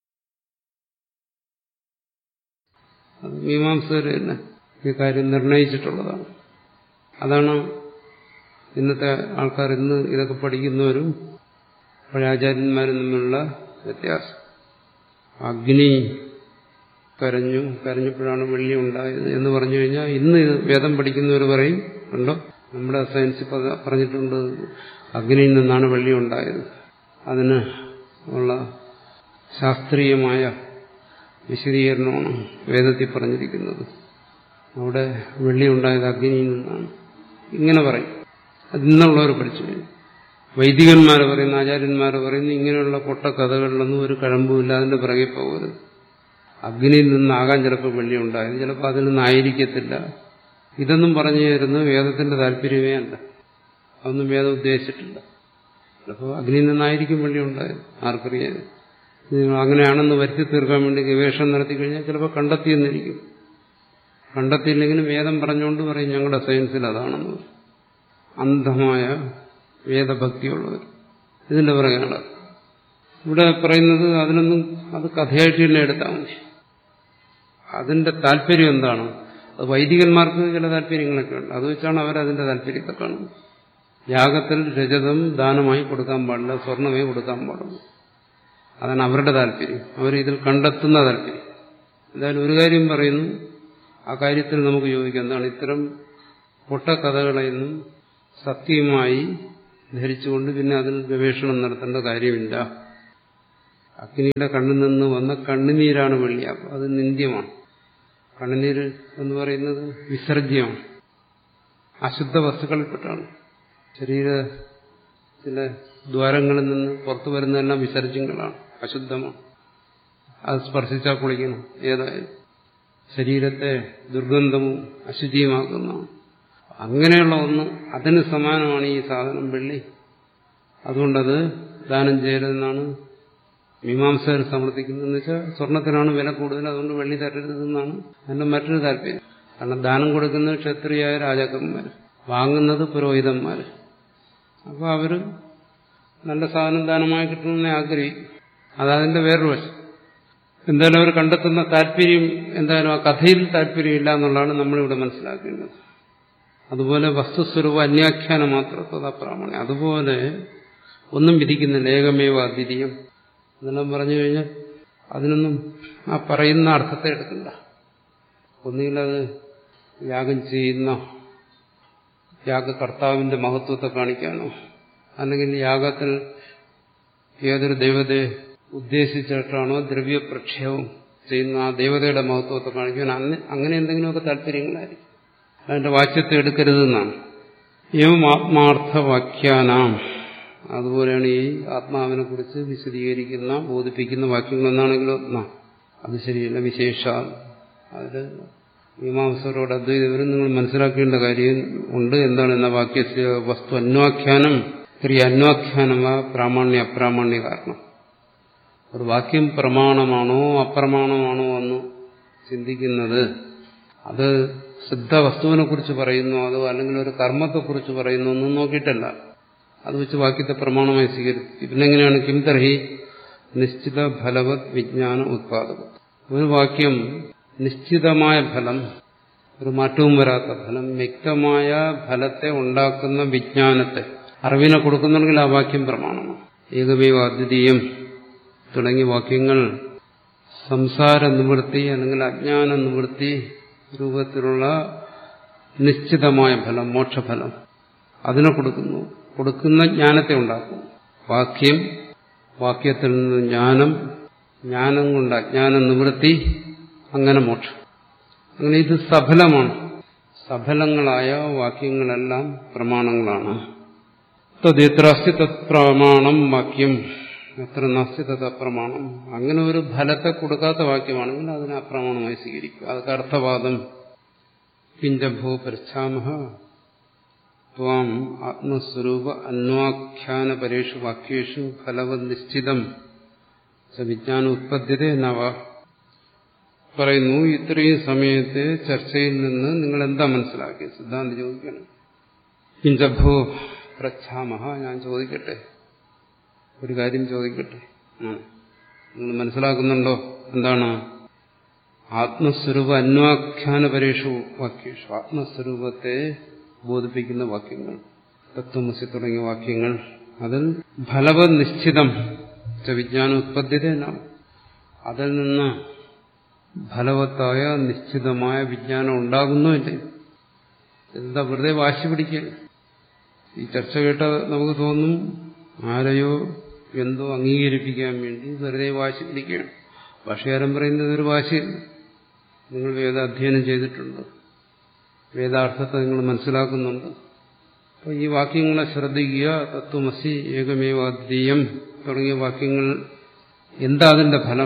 S4: മീമാംസകർ തന്നെ ഈ കാര്യം നിർണയിച്ചിട്ടുള്ളതാണ്. അതാണ് ഇന്നത്തെ ആൾക്കാർ, ഇന്ന് ഇതൊക്കെ പഠിക്കുന്നവരും പഴയ ആചാര്യന്മാരും തമ്മിലുള്ള വ്യത്യാസം. അഗ്നി കരഞ്ഞു, കരഞ്ഞപ്പോഴാണ് വെള്ളി ഉണ്ടായത് എന്ന് പറഞ്ഞു കഴിഞ്ഞാൽ ഇന്ന് വേദം പഠിക്കുന്നവർ പറയും, ഉണ്ടോ നമ്മുടെ സയൻസ് പറഞ്ഞിട്ടുണ്ട് അഗ്നിയിൽ നിന്നാണ് വെള്ളി ഉണ്ടായത്. അതിന് ഉള്ള ശാസ്ത്രീയമായ വിശദീകരണമാണ് വേദത്തിൽ പറഞ്ഞിരിക്കുന്നത്. അവിടെ വെള്ളി ഉണ്ടായത് അഗ്നിയിൽ നിന്നാണ് ഇങ്ങനെ പറയും. അത് ഇന്നുള്ളവർ പഠിച്ചു കഴിഞ്ഞു. വൈദികന്മാർ പറയുന്ന, ആചാര്യന്മാർ പറയുന്ന ഇങ്ങനെയുള്ള പൊട്ടക്കഥകളിലൊന്നും ഒരു കഴമ്പുമില്ല, അതിന്റെ പിറകെ പോകരുത്. അഗ്നിയിൽ നിന്നാകാൻ ചിലപ്പോൾ വെള്ളി ഉണ്ടായത്, ചിലപ്പോൾ അതിൽ നിന്നായിരിക്കത്തില്ല. ഇതൊന്നും പറഞ്ഞു തരുന്നത് വേദത്തിന്റെ താല്പര്യമേ അല്ല, അതൊന്നും വേദം ഉദ്ദേശിച്ചിട്ടില്ല. ചിലപ്പോൾ അഗ്നിയിൽ നിന്നായിരിക്കും വെള്ളി ഉണ്ടായത്, ആർക്കറിയാതെ. നിങ്ങൾ അങ്ങനെയാണെന്ന് വരുത്തി തീർക്കാൻ വേണ്ടി ഗവേഷണം നടത്തി കഴിഞ്ഞാൽ ചിലപ്പോൾ കണ്ടെത്തിയെന്നിരിക്കും. കണ്ടെത്തിയില്ലെങ്കിലും വേദം പറഞ്ഞുകൊണ്ട് പറയും ഞങ്ങളുടെ സയൻസിൽ അതാണെന്ന്. അന്ധമായ വേദഭക്തിയുള്ളവർ ഇതിന്റെ പുറകെയാണ്. ഇവിടെ പറയുന്നത് അതിനൊന്നും അത് കഥയായിട്ട് തന്നെ എടുത്താൽ മതി. അതിന്റെ താല്പര്യം എന്താണ്? അത് വൈദികന്മാർക്ക് ചില താല്പര്യങ്ങളൊക്കെ ഉണ്ട്, അത് വെച്ചാണ് അവരതിന്റെ താല്പര്യത്തെ കാണുന്നത്. യാഗത്തിൽ രജതം ദാനമായി കൊടുക്കാൻ പാടില്ല, സ്വർണമേ കൊടുക്കാൻ പാടുള്ളൂ. അതാണ് അവരുടെ താല്പര്യം, അവരിതിൽ കണ്ടെത്തുന്ന താല്പര്യം. എന്തായാലും ഒരു കാര്യം പറയുന്നു, ആ കാര്യത്തിൽ നമുക്ക് യോജിക്കാം. എന്താണ്? ഇത്തരം പൊട്ടക്കഥകളെയൊന്നും സത്യമായി ധരിച്ചുകൊണ്ട് പിന്നെ അതിൽ ഗവേഷണം നടത്തേണ്ട കാര്യമില്ല. അഗ്നിയുടെ കണ്ണിൽ നിന്ന് വന്ന കണ്ണുനീരാണ് വെള്ളി. അത് നിന്ദ്യമാണ്. കണ്ണുനീര് എന്ന് പറയുന്നത് വിസർജ്യമാണ്, അശുദ്ധ വസ്തുക്കളിൽപ്പെട്ടാണ്. ശരീരത്തിലെ ദ്വാരങ്ങളിൽ നിന്ന് പുറത്തു വരുന്നതെല്ലാം വിസർജ്യങ്ങളാണ്, അശുദ്ധമാണ്. അത് സ്പർശിച്ചാൽ കുളിക്കണം. ഏതായാലും ശരീരത്തെ ദുർഗന്ധവും അശുചിയുമാക്കുന്നതാണ്. അങ്ങനെയുള്ള ഒന്ന് അതിന് സമാനമാണ് ഈ സാധനം വെള്ളി. അതുകൊണ്ടത് ദാനം ചെയ്യരുതെന്നാണ് മീമാംസകർ സമർത്ഥിക്കുന്നതെന്ന് വെച്ചാൽ സ്വർണത്തിനാണ് വില കൂടുതൽ, അതുകൊണ്ട് വെള്ളി തരരുതെന്നാണ് അതിന്റെ മറ്റൊരു താല്പര്യം. കാരണം ദാനം കൊടുക്കുന്നത് ക്ഷത്രിയായ രാജാക്കന്മാർ, വാങ്ങുന്നത് പുരോഹിതന്മാർ. അപ്പോൾ അവർ നല്ല സാധനം ദാനമായി കിട്ടണമെന്ന് ആഗ്രഹിക്കും. അതതിന്റെ വേറൊരു വശം. എന്തായാലും അവർ കണ്ടെത്തുന്ന താല്പര്യം എന്തായാലും ആ കഥയിൽ താല്പര്യമില്ല എന്നുള്ളതാണ് നമ്മളിവിടെ മനസ്സിലാക്കേണ്ടത്. അതുപോലെ വസ്തുസ്വരൂപ അന്യാഖ്യാനം മാത്രം അപ്രാമാണ്യം. അതുപോലെ ഒന്നും വിധിക്കുന്നില്ല, ഏകമേവ അദ്വിതീയം എന്നെല്ലാം പറഞ്ഞു കഴിഞ്ഞാൽ അതിനൊന്നും ആ പറയുന്ന അർത്ഥത്തെ എടുക്കണ്ട. ഒന്നുകിൽ അത് യാഗം ചെയ്യുന്ന യാഗകർത്താവിന്റെ മഹത്വത്തെ കാണിക്കാനോ, അല്ലെങ്കിൽ യാഗത്തിൽ ഏതൊരു ദൈവതയെ ഉദ്ദേശിച്ചിട്ടാണോ ദ്രവ്യപ്രക്ഷേപം ചെയ്യുന്ന ആ ദേവതയുടെ മഹത്വത്തെ കാണിക്കാൻ അങ്ങനെ എന്തെങ്കിലുമൊക്കെ താല്പര്യങ്ങളായിരിക്കും. അതിന്റെ വാച്യത്തെ എടുക്കരുതെന്നാണ്. ഏവം ആത്മാർത്ഥവാക്യാനാം, അതുപോലെയാണ് ഈ ആത്മാവിനെ കുറിച്ച് വിശദീകരിക്കുന്ന ബോധിപ്പിക്കുന്ന വാക്യങ്ങളെന്നാണെങ്കിലും എന്നാ അത് ശരിയല്ല. വിശേഷ അതിൽ മീമാംസകരോട് അദ്വൈതവരും നിങ്ങൾ മനസ്സിലാക്കേണ്ട കാര്യം ഉണ്ട്. എന്താണ് എന്ന വാക്യ വസ്തു അന്വാഖ്യാനം ക്രിയ അന്വാഖ്യാനമാ പ്രാമാണ്യ അപ്രാമാണ്യ കാരണം. ഒരു വാക്യം പ്രമാണമാണോ അപ്രമാണമാണോ എന്ന് ചിന്തിക്കുന്നത് അത് സിദ്ധ വസ്തുവിനെ കുറിച്ച് പറയുന്നു അതോ അല്ലെങ്കിൽ ഒരു കർമ്മത്തെക്കുറിച്ച് പറയുന്നു ഒന്നും നോക്കിയിട്ടല്ല. അത് വെച്ച് വാക്യത്തെ പ്രമാണമായി സ്വീകരിച്ചു. പിന്നെങ്ങനെയാണ് കിം തർഹി നിശ്ചിത ഫലവത് വിജ്ഞാന ഉത്പാദകം. ഒരു വാക്യം നിശ്ചിതമായ ഫലം, ഒരു മാറ്റവും വരാത്ത ഫലം, വ്യക്തമായ ഫലത്തെ ഉണ്ടാക്കുന്ന വിജ്ഞാനത്തെ അറിവിനെ കൊടുക്കുന്നുണ്ടെങ്കിൽ ആ വാക്യം പ്രമാണമാണ്. ഏകമേവ അദ്വിതീയം തുടങ്ങിയ വാക്യങ്ങൾ സംസാര നിവൃത്തി അല്ലെങ്കിൽ അജ്ഞാന നിവൃത്തി രൂപത്തിലുള്ള നിശ്ചിതമായ ഫലം, മോക്ഷഫലം അതിനെ കൊടുക്കുന്നു. കൊടുക്കുന്ന ജ്ഞാനത്തെ ഉണ്ടാക്കും. വാക്യം, വാക്യത്തിൽ നിന്ന് ജ്ഞാനം, ജ്ഞാനം കൊണ്ട് അജ്ഞാന നിവൃത്തി, അങ്ങനെ മോക്ഷം. അങ്ങനെ ഇത് സഫലമാണ്. സഫലങ്ങളായ വാക്യങ്ങളെല്ലാം പ്രമാണങ്ങളാണ്. തദ്യത്രാസ്തി തത് പ്രമാണം വാക്യം എത്ര നാസ്തി തത് അപ്രമാണം. അങ്ങനെ ഒരു ഫലത്തെ കൊടുക്കാത്ത വാക്യമാണെങ്കിൽ അതിനെ അപ്രമാണമായി സ്വീകരിക്കുക. അതൊക്കെ അർത്ഥവാദം. കിഞ്ചഭോ പൃച്ഛാമഹ ത്വാം ആത്മസ്വരൂപ അന്വാഖ്യാന പരേഷു വാക്യേഷു ഫലവത് നിശ്ചിതം വിജ്ഞാന ഉത്പദ്യത്തെ നവ. പറയുന്നു, ഇത്രയും സമയത്തെ ചർച്ചയിൽ നിന്ന് നിങ്ങൾ എന്താ മനസ്സിലാക്കിയത്? സിദ്ധാന്തി ചോദിക്കണം. കിഞ്ചഭോ പൃച്ഛാമഹ, ഞാൻ ചോദിക്കട്ടെ, ഒരു കാര്യം ചോദിക്കട്ടെ, നിങ്ങൾ മനസ്സിലാക്കുന്നുണ്ടോ? എന്താണ്? ആത്മസ്വരൂപ അന്വാഖ്യാന പരേഷു വാക്യേഷു, ആത്മസ്വരൂപത്തെ ബോധിപ്പിക്കുന്ന വാക്യങ്ങൾ, തത്വമസി തുടങ്ങിയ വാക്യങ്ങൾ, അതിൽ ഫലവത് നിശ്ചിതം വിജ്ഞാന ഉത്പദ്യത എന്നാണ്. അതിൽ നിന്ന് ഫലവത്തായ നിശ്ചിതമായ വിജ്ഞാനം ഉണ്ടാകുന്നോ ഇല്ലേ? എന്താ വെറുതെ വാശി പിടിക്കുക? ഈ ചർച്ച കേട്ട നമുക്ക് തോന്നും ആരെയോ എന്തോ അംഗീകരിപ്പിക്കാൻ വേണ്ടി വെറുതെ വാശി പിടിക്കുകയാണ്. ഭാഷകാരൻ പറയുന്നത് ഒരു വാശിയല്ല. നിങ്ങൾ വേദാധ്യയനം ചെയ്തിട്ടുണ്ട്, വേദാർത്ഥത്തെ നിങ്ങൾ മനസ്സിലാക്കുന്നുണ്ട്. അപ്പോൾ ഈ വാക്യങ്ങളെ ശ്രദ്ധിക്കുക. തത്വമസി ഏകമേവാദ്വീയം തുടങ്ങിയ വാക്യങ്ങൾ എന്താ അതിന്റെ ഫലം?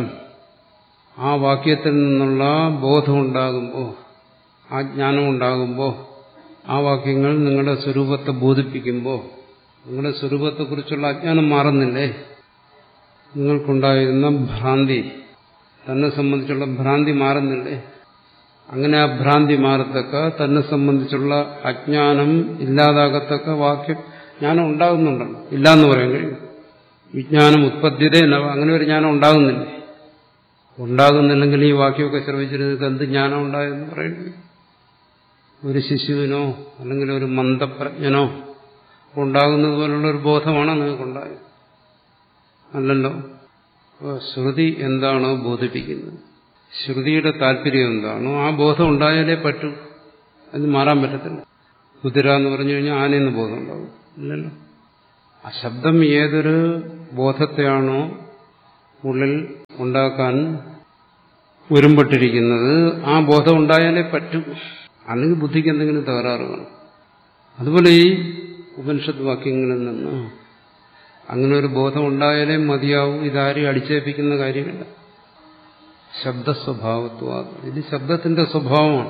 S4: ആ വാക്യത്തിൽ നിന്നുള്ള ബോധമുണ്ടാകുമ്പോൾ, ആ ജ്ഞാനമുണ്ടാകുമ്പോൾ, ആ വാക്യങ്ങൾ നിങ്ങളുടെ സ്വരൂപത്തെ ബോധിപ്പിക്കുമ്പോൾ നിങ്ങളുടെ സ്വരൂപത്തെക്കുറിച്ചുള്ള അജ്ഞാനം മാറുന്നില്ലേ? നിങ്ങൾക്കുണ്ടായിരുന്ന ഭ്രാന്തി, തന്നെ സംബന്ധിച്ചുള്ള ഭ്രാന്തി മാറുന്നില്ലേ? അങ്ങനെ ആ ഭ്രാന്തി മാറത്തക്ക, തന്നെ സംബന്ധിച്ചുള്ള അജ്ഞാനം ഇല്ലാതാകത്തക്ക വാക്യം ജ്ഞാനം ഉണ്ടാകുന്നുണ്ടല്ലോ. ഇല്ലാന്ന് പറയാൻ കഴിയും. വിജ്ഞാനം ഉത്പദ്യത എന്നവ, അങ്ങനെ ഒരു ജ്ഞാനം ഉണ്ടാകുന്നില്ലേ? ഉണ്ടാകുന്നില്ലെങ്കിൽ ഈ വാക്യമൊക്കെ ശ്രമിച്ചിരുന്നത് എന്ത് ജ്ഞാനം ഉണ്ടായെന്ന് പറയുന്നത്? ഒരു ശിശുവിനോ അല്ലെങ്കിൽ ഒരു മന്ദപ്രജ്ഞനോ ഉണ്ടാകുന്നത് പോലുള്ള ഒരു ബോധമാണോ നിങ്ങൾക്കുണ്ടായത്? അല്ലല്ലോ. അപ്പോൾ ശ്രുതി എന്താണോ ബോധിപ്പിക്കുന്നത്, ശ്രുതിയുടെ താല്പര്യം എന്താണോ ആ ബോധം ഉണ്ടായാലേ പറ്റൂ. അത് മാറാൻ പറ്റത്തില്ല. കുതിര എന്ന് പറഞ്ഞു കഴിഞ്ഞാൽ ആനയെന്ന് ബോധം ഉണ്ടാവും, ഇല്ലല്ലോ. ആ ശബ്ദം ഏതൊരു ബോധത്തെയാണോ ഉള്ളിൽ ഉണ്ടാക്കാൻ ഒരുമ്പെട്ടിരിക്കുന്നത്, ആ ബോധം ഉണ്ടായാലേ പറ്റൂ. അല്ലെങ്കിൽ ബുദ്ധിക്ക് എന്തെങ്കിലും തകരാറ് കാണും. അതുപോലെ ഈ ഉപനിഷത്ത് വാക്യങ്ങളിൽ നിന്ന് അങ്ങനെ ഒരു ബോധം ഉണ്ടായാലേ മതിയാവും. ഇതാരും അടിച്ചേൽപ്പിക്കുന്ന കാര്യമില്ല. ശബ്ദസ്വഭാവത്വ, ഇത് ശബ്ദത്തിന്റെ സ്വഭാവമാണ്.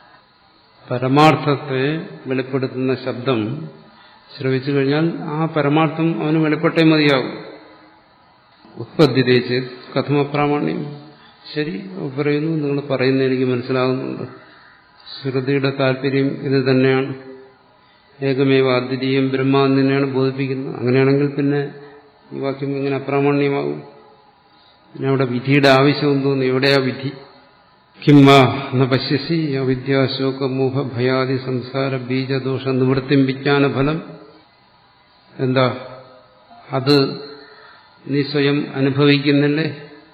S4: പരമാർത്ഥത്തെ വെളിപ്പെടുത്തുന്ന ശബ്ദം ശ്രവിച്ചു കഴിഞ്ഞാൽ ആ പരമാർത്ഥം അവന് വെളിപ്പെട്ടേ മതിയാകും. ഉത്പദ്ധിതേച്ച് കഥമപ്രാമാണ്യം. ശരി പറയുന്നു, നിങ്ങൾ പറയുന്നത് എനിക്ക് മനസ്സിലാകുന്നുണ്ട്. ശ്രുതിയുടെ താല്പര്യം ഇത് തന്നെയാണ്. ഏകമേവ അദ്വിതീയം ബ്രഹ്മ എന്ന് തന്നെയാണ് ബോധിപ്പിക്കുന്നത്. അങ്ങനെയാണെങ്കിൽ പിന്നെ ഈ വാക്യം എങ്ങനെ അപ്രാമാണ്യമാകും? പിന്നെ അവിടെ വിധിയുടെ ആവശ്യം തോന്നി. എവിടെയാ വിധി? കിംവാ ന പശ്യസി അവിദ്യാശോകമോഹ ഭയാദി സംസാര ബീജദോഷ നിവൃത്തിം വിജ്ഞാന ഫലം. എന്താ അത് നീ സ്വയം അനുഭവിക്കുന്നില്ലേ?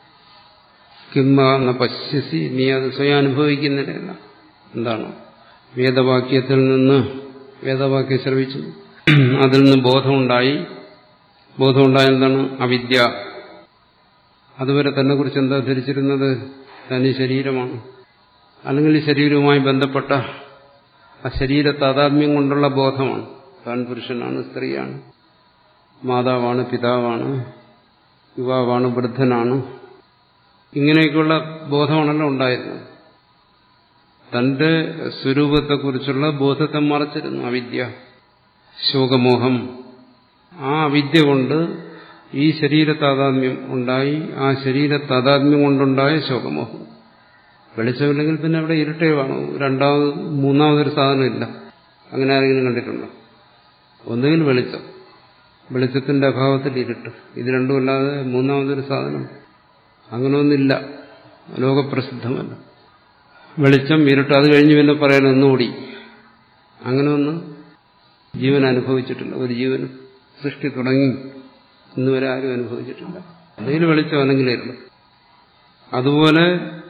S4: കിംവാ ന പശ്യസി, നീ അത് സ്വയം അനുഭവിക്കുന്നില്ല. എന്താണ്? വേദവാക്യത്തിൽ നിന്ന് വേദവാക്യം ശ്രവിച്ചു, അതിൽ നിന്ന് ബോധമുണ്ടായി. ബോധമുണ്ടായ എന്താണ്? അവിദ്യ. അതുവരെ തന്നെ കുറിച്ച് എന്താ ധരിച്ചിരുന്നത്? തനി ശരീരമാണ്, അല്ലെങ്കിൽ ശരീരവുമായി ബന്ധപ്പെട്ട ആ ശരീര താതാത്മ്യം കൊണ്ടുള്ള ബോധമാണ്. താൻ പുരുഷനാണ്, സ്ത്രീയാണ്, മാതാവാണ്, പിതാവാണ്, യുവാവാണ്, വൃദ്ധനാണ്. ഇങ്ങനെയൊക്കെയുള്ള ബോധമാണല്ലോ ഉണ്ടായിരുന്നത്. തന്റെ സ്വരൂപത്തെക്കുറിച്ചുള്ള ബോധത്തെ മറച്ചിരുന്നു അവിദ്യ, ശോകമോഹം. ആ അവിദ്യ കൊണ്ട് ഈ ശരീര താതാത്മ്യം ഉണ്ടായി. ആ ശരീര താതാത്മ്യം കൊണ്ടുണ്ടായ ശോകമോഹം. വെളിച്ചമില്ലെങ്കിൽ പിന്നെ അവിടെ ഇരുട്ടേ കാണൂ. രണ്ടാമത് മൂന്നാമതൊരു സാധനമില്ല. അങ്ങനെ ആരെങ്കിലും കണ്ടിട്ടുണ്ടോ? ഒന്നുകിൽ വെളിച്ചം, വെളിച്ചത്തിന്റെ അഭാവത്തിൽ ഇരുട്ട്. ഇത് രണ്ടുമല്ലാതെ മൂന്നാമതൊരു സാധനം അങ്ങനെയൊന്നില്ല. ലോകപ്രസിദ്ധമല്ല. വെളിച്ചം, ഇരുട്ട്, അത് കഴിഞ്ഞ് പിന്നെ പറയാൻ ഒന്നുകൂടി. അങ്ങനെ ഒന്നും ജീവൻ അനുഭവിച്ചിട്ടില്ല. ഒരു ജീവനും സൃഷ്ടി തുടങ്ങി ഇന്നുവരെ ആരും അനുഭവിച്ചിട്ടില്ല. എന്തെങ്കിലും വെളിച്ചം അല്ലെങ്കിൽ ഇരുട്ട്. അതുപോലെ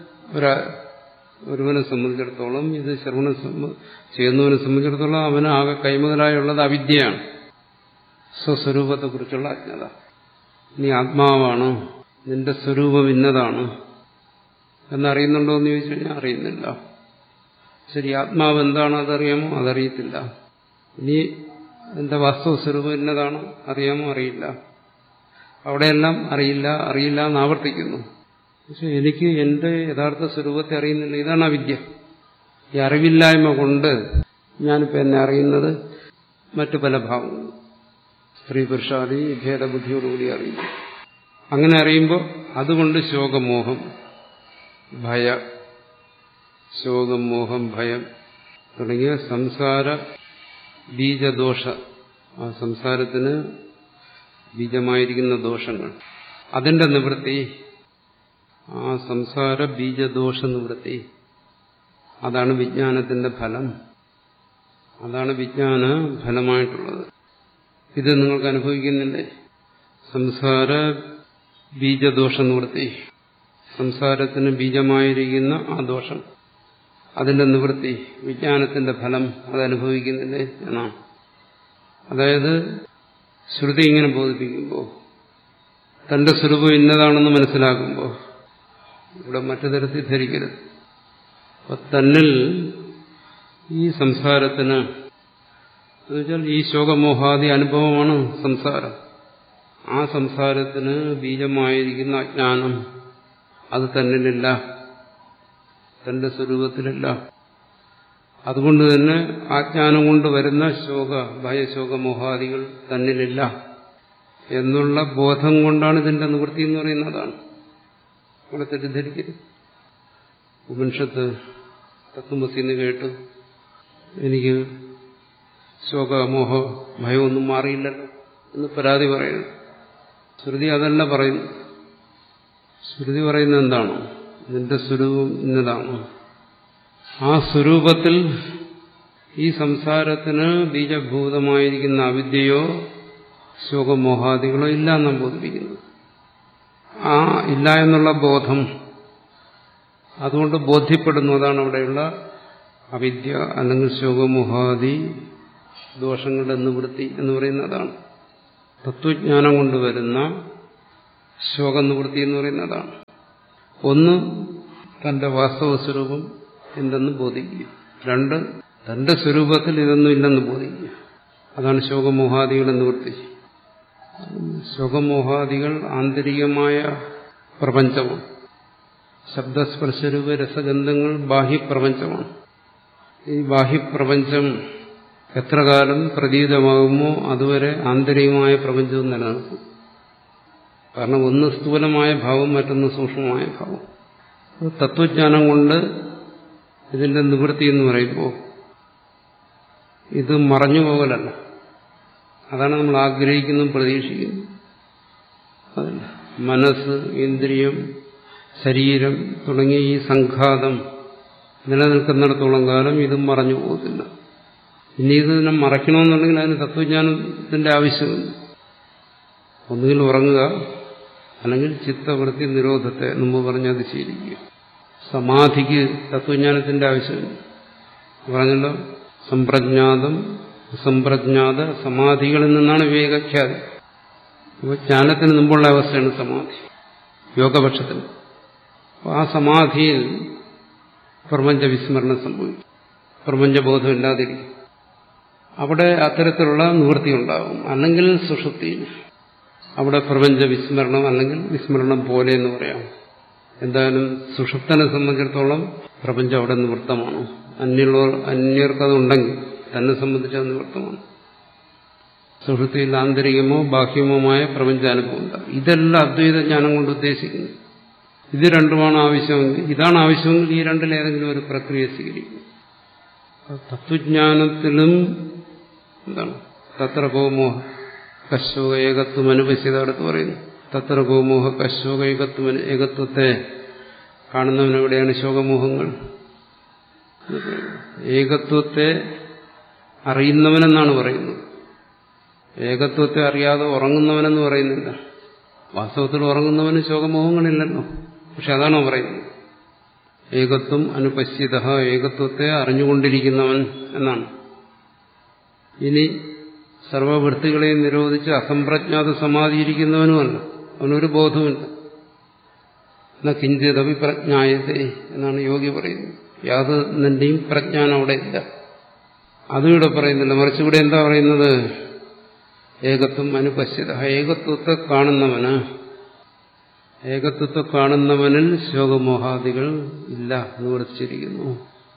S4: ഒരുവനെ സംബന്ധിച്ചിടത്തോളം, ഇത് ശ്രവണം ചെയ്യുന്നവനെ സംബന്ധിച്ചിടത്തോളം അവന് ആകെ കൈമുതലായുള്ളത് അവിദ്യയാണ്, സ്വസ്വരൂപത്തെക്കുറിച്ചുള്ള അജ്ഞത. നീ ആത്മാവാണ്, നിന്റെ സ്വരൂപം ഇന്നതാണ് എന്നറിയുന്നുണ്ടോ എന്ന് ചോദിച്ചു കഴിഞ്ഞാൽ അറിയുന്നില്ല. ശരി, ആത്മാവ് എന്താണ് അതറിയാമോ? അതറിയത്തില്ല. ഇനി എന്റെ വാസ്തവസ്വരൂപം ഇന്നതാണ് അറിയാമോ? അറിയില്ല. അവിടെയെല്ലാം അറിയില്ല അറിയില്ല എന്ന് ആവർത്തിക്കുന്നു. പക്ഷെ എനിക്ക് എന്റെ യഥാർത്ഥ സ്വരൂപത്തെ അറിയുന്നില്ല. ഇതാണ് അവിദ്യ. ഈ അറിവില്ലായ്മ കൊണ്ട് ഞാനിപ്പോൾ എന്നെ അറിയുന്നത് മറ്റു പല ഭാവങ്ങളും, സ്ത്രീ പുരുഷാദി ഭേദബുദ്ധിയോടുകൂടി അറിയുന്നു. അങ്ങനെ അറിയുമ്പോൾ അതുകൊണ്ട് ശോകമോഹം, ഭയ, ശോകം, മോഹം, ഭയം തുടങ്ങിയ സംസാര ബീജദോഷ, ആ സംസാരത്തിന് ബീജമായിരിക്കുന്ന ദോഷങ്ങൾ, അതിന്റെ നിവൃത്തി, ആ സംസാര ബീജദോഷ നിവൃത്തി, അതാണ് വിജ്ഞാനത്തിന്റെ ഫലം. അതാണ് വിജ്ഞാന ഫലമായിട്ടുള്ളത്. ഇത് നിങ്ങൾക്ക് അനുഭവിക്കുന്നില്ലേ? സംസാര ബീജദോഷ നിവൃത്തി, സംസാരത്തിന് ബീജമായിരിക്കുന്ന ആ ദോഷം, അതിന്റെ നിവൃത്തി, വിജ്ഞാനത്തിന്റെ ഫലം, അതനുഭവിക്കുന്നില്ലേ എന്നാണ്. അതായത് ശ്രുതി ഇങ്ങനെ ബോധിപ്പിക്കുമ്പോൾ, തന്റെ സ്വരൂപം ഇന്നതാണെന്ന് മനസ്സിലാക്കുമ്പോൾ, ഇവിടെ മറ്റു തരത്തിൽ ധരിക്കരുത്. അപ്പൊ തന്നിൽ ഈ സംസാരത്തിന്, എന്നുവെച്ചാൽ ഈ ശോകമോഹാദി അനുഭവമാണ് സംസാരം. ആ സംസാരത്തിന് ബീജമായിരിക്കുന്ന അജ്ഞാനം അത് തന്നിലില്ല, തന്റെ സ്വരൂപത്തിലില്ല. അതുകൊണ്ട് തന്നെ ആജ്ഞാനം കൊണ്ട് വരുന്ന ശോക, ഭയശോകമോഹാദികൾ തന്നിലില്ല എന്നുള്ള ബോധം കൊണ്ടാണ് ഇതിന്റെ നിവൃത്തി എന്ന് പറയുന്നതാണ്. അവിടെ തെറ്റിദ്ധരിക്കരുത്. ഉപനിഷത്ത് തത്വമസിന്ന് കേട്ടു, എനിക്ക് ശോകമോഹ ഭയമൊന്നും മാറിയില്ലല്ലോ എന്ന് പരാതി പറയുന്നു. ശ്രുതി അതല്ല പറയുന്നു. ശ്രുതി പറയുന്നത് എന്താണ്? നിന്റെ സ്വരൂപം ഇന്നതാണ്. ആ സ്വരൂപത്തിൽ ഈ സംസാരത്തിന് ബീജഭൂതമായിരിക്കുന്ന അവിദ്യയോ ശോകമോഹാദികളോ ഇല്ല എന്നാണ് ബോധിപ്പിക്കുന്നത്. ആ ഇല്ല എന്നുള്ള ബോധം അതുകൊണ്ട് ബോധ്യപ്പെടുന്നു. അതാണ് അവിടെയുള്ള അവിദ്യ അല്ലെങ്കിൽ ശോകമോഹാദി ദോഷങ്ങളുടെ നിവൃത്തി എന്ന് പറയുന്നതാണ്. തത്വജ്ഞാനം കൊണ്ടുവരുന്ന ശോകനിവൃത്തി എന്ന് പറയുന്നതാണ്. ഒന്ന്, തന്റെ വാസ്തവ സ്വരൂപം എന്തെന്ന് ബോധിക്കുക. രണ്ട്, തന്റെ സ്വരൂപത്തിൽ ഇതൊന്നും ഇല്ലെന്ന് ബോധിക്കുക. അതാണ് ശോകമോഹാദികളുടെ നിവൃത്തി. ശോകമോഹാദികൾ ആന്തരികമായ പ്രപഞ്ചമാണ്. ശബ്ദസ്പർശരൂപ രസഗന്ധങ്ങൾ ബാഹ്യപ്രപഞ്ചമാണ്. ഈ ബാഹ്യപ്രപഞ്ചം എത്ര കാലം പ്രതീതമാകുമോ അതുവരെ ആന്തരികമായ പ്രപഞ്ചവും നിലനിൽക്കും. കാരണം ഒന്ന് സ്ഥൂലമായ ഭാവം, മറ്റൊന്ന് സൂക്ഷ്മമായ ഭാവം. തത്വജ്ഞാനം കൊണ്ട് ഇതിന്റെ നിവൃത്തി എന്ന് പറയുമ്പോൾ ഇത് മറഞ്ഞു പോകലല്ല. അതാണ് നമ്മൾ ആഗ്രഹിക്കുന്നതും പ്രതീക്ഷിക്കുന്നതും. അതല്ല, മനസ്സ്, ഇന്ദ്രിയം, ശരീരം തുടങ്ങിയ ഈ സംഘാതം നിലനിൽക്കുന്നിടത്തോളം കാലം ഇതും മറഞ്ഞു പോകത്തില്ല. ഇനി ഇതിനെ മറയ്ക്കണമെന്നുണ്ടെങ്കിൽ അതിന് തത്വജ്ഞാനത്തിന്റെ ആവശ്യമുണ്ട്. ഒന്നുകിൽ ഉറങ്ങുക, അല്ലെങ്കിൽ ചിത്തവൃത്തി നിരോധത്തെ മുമ്പ് പറഞ്ഞത് ശീലിക്കുക. സമാധിക്ക് തത്വജ്ഞാനത്തിന്റെ ആവശ്യമുണ്ട്. പറഞ്ഞല്ലോ, സമ്പ്രജ്ഞാതം അസംപ്രജ്ഞാത സമാധികളിൽ നിന്നാണ് വിവേകഖ്യാതി. അപ്പോൾ ജ്ഞാനത്തിന് മുമ്പുള്ള അവസ്ഥയാണ് സമാധി, യോഗപക്ഷത്തിൽ. ആ സമാധിയിൽ പ്രപഞ്ച വിസ്മരണം സംഭവിക്കും, പ്രപഞ്ചബോധം ഇല്ലാതിരിക്കും. അവിടെ അത്തരത്തിലുള്ള നിവൃത്തി ഉണ്ടാകും. അല്ലെങ്കിൽ സുഷുപ്തിയിൽ അവിടെ പ്രപഞ്ച വിസ്മരണം, അല്ലെങ്കിൽ വിസ്മരണം പോലെ എന്ന് പറയാം. എന്തായാലും സുഷുപ്തനെ സംബന്ധിച്ചിടത്തോളം പ്രപഞ്ചം അവിടെ നിവൃത്തമാണ്. അന്യമുള്ളവർ അന്യർക്കതുണ്ടെങ്കിൽ തന്നെ സംബന്ധിച്ച് അത് നിവൃത്തമാണ്. സുഷുപ്തിയിൽ ആന്തരികമോ ബാഹ്യമോമായ പ്രപഞ്ചാനുഭവം ഉണ്ടാകും. ഇതെല്ലാം അദ്വൈത ജ്ഞാനം കൊണ്ട് ഉദ്ദേശിക്കുന്നു. ഇത് രണ്ടുമാണ് ആവശ്യമെങ്കിൽ, ഇതാണ് ആവശ്യമെങ്കിൽ ഈ രണ്ടിലേതെങ്കിലും ഒരു പ്രക്രിയ സ്വീകരിക്കും. തത്വജ്ഞാനത്തിലും എന്താണ് തത്ര ഗോമോഹ കശോക ഏകത്വം അനുപശ്യത അടുത്ത് പറയുന്നു. തത്ര ഗോമോഹ കശോക ഏകത്വം ഏകത്വത്തെ കാണുന്നവനെവിടെയാണ് ശോകമോഹങ്ങൾ? ഏകത്വത്തെ അറിയുന്നവനെന്നാണ് പറയുന്നത്. ഏകത്വത്തെ അറിയാതെ ഉറങ്ങുന്നവനെന്ന് പറയുന്നില്ല. വാസ്തവത്തിൽ ഉറങ്ങുന്നവന് ശോകമോഹങ്ങളില്ലല്ലോ. പക്ഷെ അതാണോ പറയുന്നത്? ഏകത്വം അനുപശ്യത, ഏകത്വത്തെ അറിഞ്ഞുകൊണ്ടിരിക്കുന്നവൻ എന്നാണ്. ഇനി സർവവൃത്തികളെയും നിരോധിച്ച് അസംപ്രജ്ഞാത സമാധിയിരിക്കുന്നവനുമല്ല, അവനൊരു ബോധവുമില്ല. എന്നാ കിഞ്ചിതപി പ്രജ്ഞായത്തെ എന്നാണ് യോഗി പറയുന്നത്. യാതൊന്നിന്റെയും പ്രജ്ഞാനം അവിടെ ഇല്ല. അതും ഇവിടെ പറയുന്നില്ല. മറിച്ച് ഇവിടെ എന്താ പറയുന്നത്? ഏകത്വം അനുപശ്യത, ഏകത്വത്തെ കാണുന്നവന്, ഏകത്വത്തെ കാണുന്നവനിൽ ശോകമോഹാദികൾ ഇല്ല, നിവർത്തിച്ചിരിക്കുന്നു.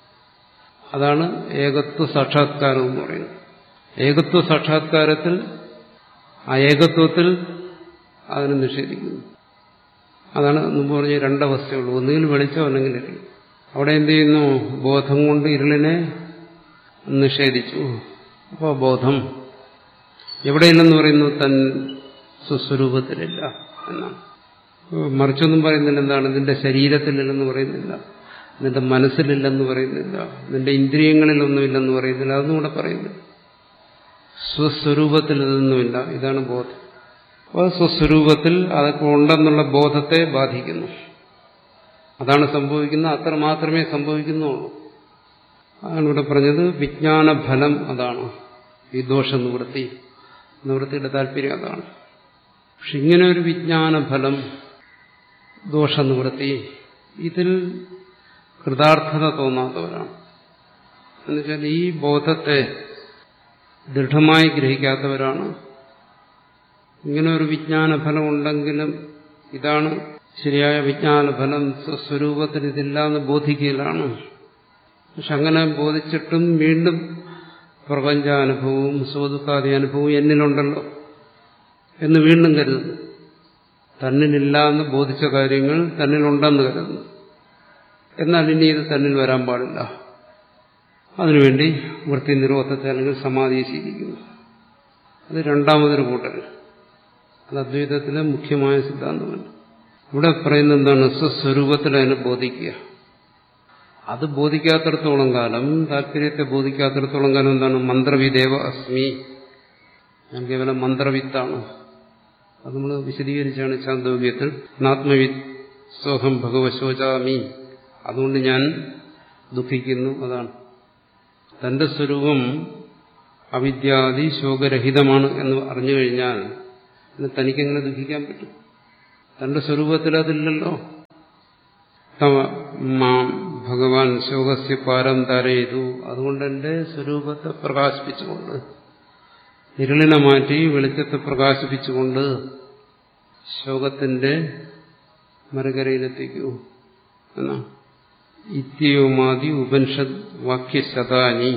S4: അതാണ് ഏകത്വ സാക്ഷാത്കാരം എന്ന് പറയുന്നത്. ഏകത്വ സാക്ഷാത്കാരത്തിൽ ആ ഏകത്വത്തിൽ അതിനെ നിഷേധിക്കുന്നു. അതാണ് മുമ്പ് പറഞ്ഞ രണ്ടവസ്ഥയുള്ളൂ. ഒന്നുകിൽ വെളിച്ചം, അല്ലെങ്കിൽ ഇരുൾ. അവിടെ എന്ത് ചെയ്യുന്നു? ബോധം കൊണ്ട് ഇരുളിനെ നിഷേധിച്ചു. അപ്പോൾ ബോധം എവിടെയില്ലെന്ന് പറയുന്നു? തൻ സ്വസ്വരൂപത്തിലില്ല എന്നാണ്. മറിച്ചൊന്നും പറയുന്നില്ല. എന്താണ്? നിന്റെ ശരീരത്തിലില്ലെന്ന് പറയുന്നില്ല, നിന്റെ മനസ്സിലില്ലെന്ന് പറയുന്നില്ല, നിന്റെ ഇന്ദ്രിയങ്ങളിലൊന്നുമില്ലെന്ന് പറയുന്നില്ല. അതൊന്നും കൂടെ പറയുന്നില്ല. സ്വസ്വരൂപത്തിൽ ഇതൊന്നുമില്ല. ഇതാണ് ബോധം. അപ്പോൾ സ്വസ്വരൂപത്തിൽ അതൊക്കെ ഉണ്ടെന്നുള്ള ബോധത്തെ ബാധിക്കുന്നു. അതാണ് സംഭവിക്കുന്നത്. അത്ര മാത്രമേ സംഭവിക്കുന്നുള്ളൂ. അതാണ് ഇവിടെ പറഞ്ഞത്. വിജ്ഞാനഫലം അതാണ് ഈ ദോഷ നിവൃത്തി. നിവൃത്തിയുടെ താല്പര്യം അതാണ്. പക്ഷെ ഇങ്ങനെ ഒരു വിജ്ഞാനഫലം, ദോഷനിവൃത്തി, ഇതിൽ കൃതാർത്ഥത തോന്നാത്തവരാണ്. എന്നുവെച്ചാൽ ഈ ബോധത്തെ ദൃഢമായി ഗ്രഹിക്കാത്തവരാണ്. ഇങ്ങനെ ഒരു വിജ്ഞാനഫലം ഉണ്ടെങ്കിലും ഇതാണ് ശരിയായ വിജ്ഞാനഫലം, സ്വസ്വരൂപത്തിൽ ഇതില്ല എന്ന് ബോധിക്കലാണ്. പക്ഷെ അങ്ങനെ ബോധിച്ചിട്ടും വീണ്ടും പ്രപഞ്ചാനുഭവവും സുഖദുഃഖാദി അനുഭവവും എന്നിലുണ്ടല്ലോ എന്ന് വീണ്ടും കരുതുന്നു. തന്നിലില്ല എന്ന് ബോധിച്ച കാര്യങ്ങൾ തന്നിലുണ്ടെന്ന് കരുതുന്നു. എന്നാൽ ഇനി ഇത് തന്നിൽ വരാൻ പാടില്ല. അതിനുവേണ്ടി വൃത്തി നിരോധത്തെ അല്ലെങ്കിൽ സമാധിയെ ശീലിക്കുന്നു. അത് രണ്ടാമതൊരു കൂട്ടർ. അത് അദ്വൈതത്തിലെ മുഖ്യമായ സിദ്ധാന്തമല്ല. ഇവിടെ പറയുന്നത് എന്താണ്? സ്വസ്വരൂപത്തിൽ അതിനെ ബോധിക്കുക. അത് ബോധിക്കാത്തിടത്തോളം കാലം, താല്പര്യത്തെ ബോധിക്കാത്തിടത്തോളം കാലം എന്താണ്? മന്ത്രവിദേവ അസ്മി, ഞാൻ കേവലം മന്ത്രവിത്താണ്. അത് നമ്മൾ വിശദീകരിച്ചാണ് ചാന്തോഗ്യത്തിൽ. നാത്മവിത്ത് സോഹം ഭഗവശോചാമി, അതുകൊണ്ട് ഞാൻ ദുഃഖിക്കുന്നു. അതാണ് തന്റെ സ്വരൂപം അവിദ്യാദി ശോകരഹിതമാണ് എന്ന് അറിഞ്ഞു കഴിഞ്ഞാൽ പിന്നെ തനിക്കെങ്ങനെ ദുഃഖിക്കാൻ പറ്റും? തന്റെ സ്വരൂപത്തിൽ അതില്ലല്ലോ. തവ മാം ഭഗവാൻ ശോകസ്യ പാരം തരയിതു. അതുകൊണ്ട് എന്റെ സ്വരൂപത്തെ പ്രകാശിപ്പിച്ചുകൊണ്ട്, ഇരുളിനെ മാറ്റി വെളിച്ചത്തെ പ്രകാശിപ്പിച്ചുകൊണ്ട് ശോകത്തിന്റെ മറുകരയിലെത്തിക്കൂ എന്നാ. ഇത്യവുമാതി ഉപനിഷത് വാക്യശതാനി.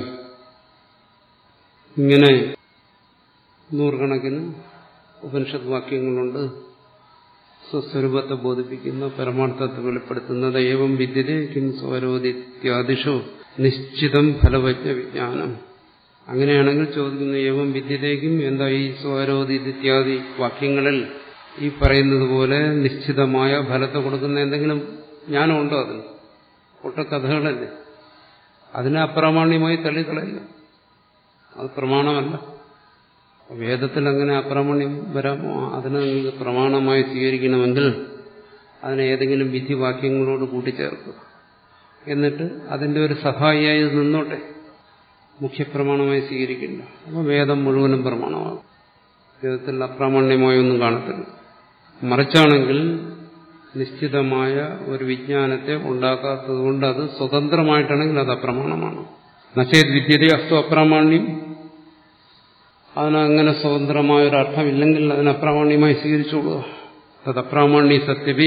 S4: ഇങ്ങനെ നൂറുകണക്കിന് ഉപനിഷത് വാക്യങ്ങളുണ്ട് സ്വസ്വരൂപത്തെ ബോധിപ്പിക്കുന്ന, പരമാർത്ഥത്തെ വെളിപ്പെടുത്തുന്നത്. ഏവം വിദ്യതേ കിം സ്വരോദിത്യാദിഷു നിശ്ചിതം ഫലവജ്ഞ വിജ്ഞാനം. അങ്ങനെയാണെങ്കിൽ ചോദിക്കുന്നു, ഏവം വിദ്യതേക്കും എന്താ ഈ സ്വരോദിത്യാദി വാക്യങ്ങളിൽ ഈ പറയുന്നത് പോലെ നിശ്ചിതമായ ഫലത്തെ കൊടുക്കുന്ന എന്തെങ്കിലും ജ്ഞാനമുണ്ടോ? അതിന് ഒട്ടക്കഥകളല്ലേ. അതിനെ അപ്രാമാണ്യമായി തള്ളിക്കളയില്ല, അത് പ്രമാണമല്ല. വേദത്തിൽ അങ്ങനെ അപ്രാമാണ്യം വരാമോ? അതിനെ നിങ്ങൾക്ക് പ്രമാണമായി സ്വീകരിക്കണമെങ്കിൽ അതിനെ ഏതെങ്കിലും വിധിവാക്യങ്ങളോട് കൂട്ടിച്ചേർക്കുക. എന്നിട്ട് അതിന്റെ ഒരു സഹായിയായി നിന്നോട്ടെ, മുഖ്യപ്രമാണമായി സ്വീകരിക്കില്ല. അപ്പോൾ വേദം മുഴുവനും പ്രമാണമാകും. വേദത്തിൽ അപ്രാമാണ്യമായൊന്നും കാണത്തില്ല. മറിച്ചാണെങ്കിൽ നിശ്ചിതമായ ഒരു വിജ്ഞാനത്തെ ഉണ്ടാക്കാത്തതുകൊണ്ട് അത് സ്വതന്ത്രമായിട്ടാണെങ്കിൽ അത് അപ്രമാണമാണ്. നചേത് വിദ്യതേ അസ്തു അപ്രാമാണ്യം. അതിനങ്ങനെ സ്വതന്ത്രമായ ഒരു അർത്ഥമില്ലെങ്കിൽ അതിന് അപ്രാമാണ്യമായി സ്വീകരിച്ചോളുക. തദപ്രാമാണ്യ സത്യപി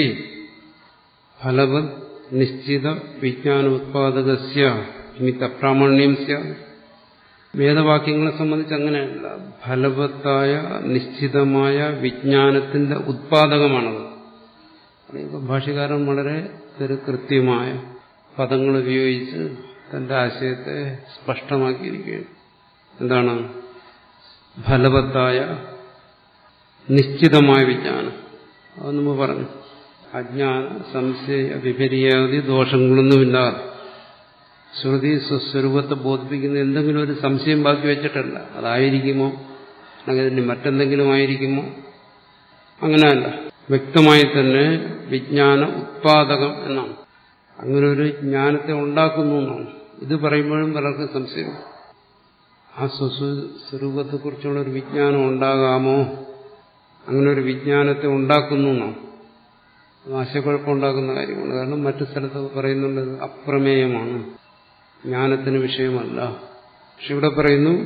S4: ഫലവത് നിശ്ചിത വിജ്ഞാന ഉത്പാദകസ്യ നിമിത്തപ്രാമാണ്യം സ്യാത്. വേദവാക്യങ്ങളെ സംബന്ധിച്ച് അങ്ങനെയല്ല. ഫലവത്തായ നിശ്ചിതമായ വിജ്ഞാനത്തിന്റെ ഉത്പാദകമാണത്. ഭാഷ്യകാരൻ വളരെ കൃത്യമായ പദങ്ങൾ ഉപയോഗിച്ച് തന്റെ ആശയത്തെ സ്പഷ്ടമാക്കിയിരിക്കുകയാണ്. എന്താണ് ഫലവത്തായ നിശ്ചിതമായ വിജ്ഞാനം? അത് നമ്മൾ പറഞ്ഞു, അജ്ഞാന സംശയ വിപര്യാദി ദോഷങ്ങളൊന്നുമില്ലാതെ ശ്രുതി സ്വസ്വരൂപത്തെ ബോധിപ്പിക്കുന്ന എന്തെങ്കിലും ഒരു സംശയം ബാക്കി വെച്ചിട്ടല്ല. അതായിരിക്കുമോ അല്ലെങ്കിൽ അതിന് മറ്റെന്തെങ്കിലും ആയിരിക്കുമോ? അങ്ങനെയല്ല, വ്യക്തമായി തന്നെ വിജ്ഞാന ഉത്പാദകം എന്നാണ്. അങ്ങനെ ഒരു ജ്ഞാനത്തെ ഉണ്ടാക്കുന്നു എന്നാണ്. ഇത് പറയുമ്പോഴും പലർക്കും സംശയം, ആ സ്വസ്വരൂപത്തെക്കുറിച്ചുള്ള ഒരു വിജ്ഞാനം ഉണ്ടാകാമോ? അങ്ങനെ ഒരു വിജ്ഞാനത്തെ ഉണ്ടാക്കുന്നു എന്നാണ്. ആശയക്കുഴപ്പമുണ്ടാക്കുന്ന കാര്യമാണ്. കാരണം മറ്റു സ്ഥലത്ത് പറയുന്നുണ്ട് അപ്രമേയമാണ്, ജ്ഞാനത്തിന് വിഷയമല്ല. പക്ഷെ ഇവിടെ പറയുന്നു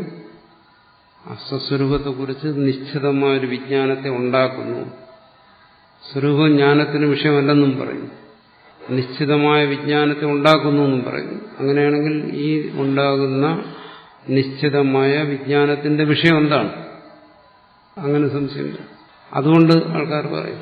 S4: സ്വസ്വരൂപത്തെക്കുറിച്ച് നിശ്ചിതമായ ഒരു വിജ്ഞാനത്തെ ഉണ്ടാക്കുന്നു. സ്വരൂപം ജ്ഞാനത്തിന് വിഷയമല്ലെന്നും പറയുന്നു, നിശ്ചിതമായ വിജ്ഞാനത്തെ ഉണ്ടാക്കുന്നു എന്നും പറയുന്നു. അങ്ങനെയാണെങ്കിൽ ഈ ഉണ്ടാകുന്ന നിശ്ചിതമായ വിജ്ഞാനത്തിന്റെ വിഷയം എന്താണ്? അങ്ങനെ സംശയമില്ല. അതുകൊണ്ട് ആൾക്കാർ പറയും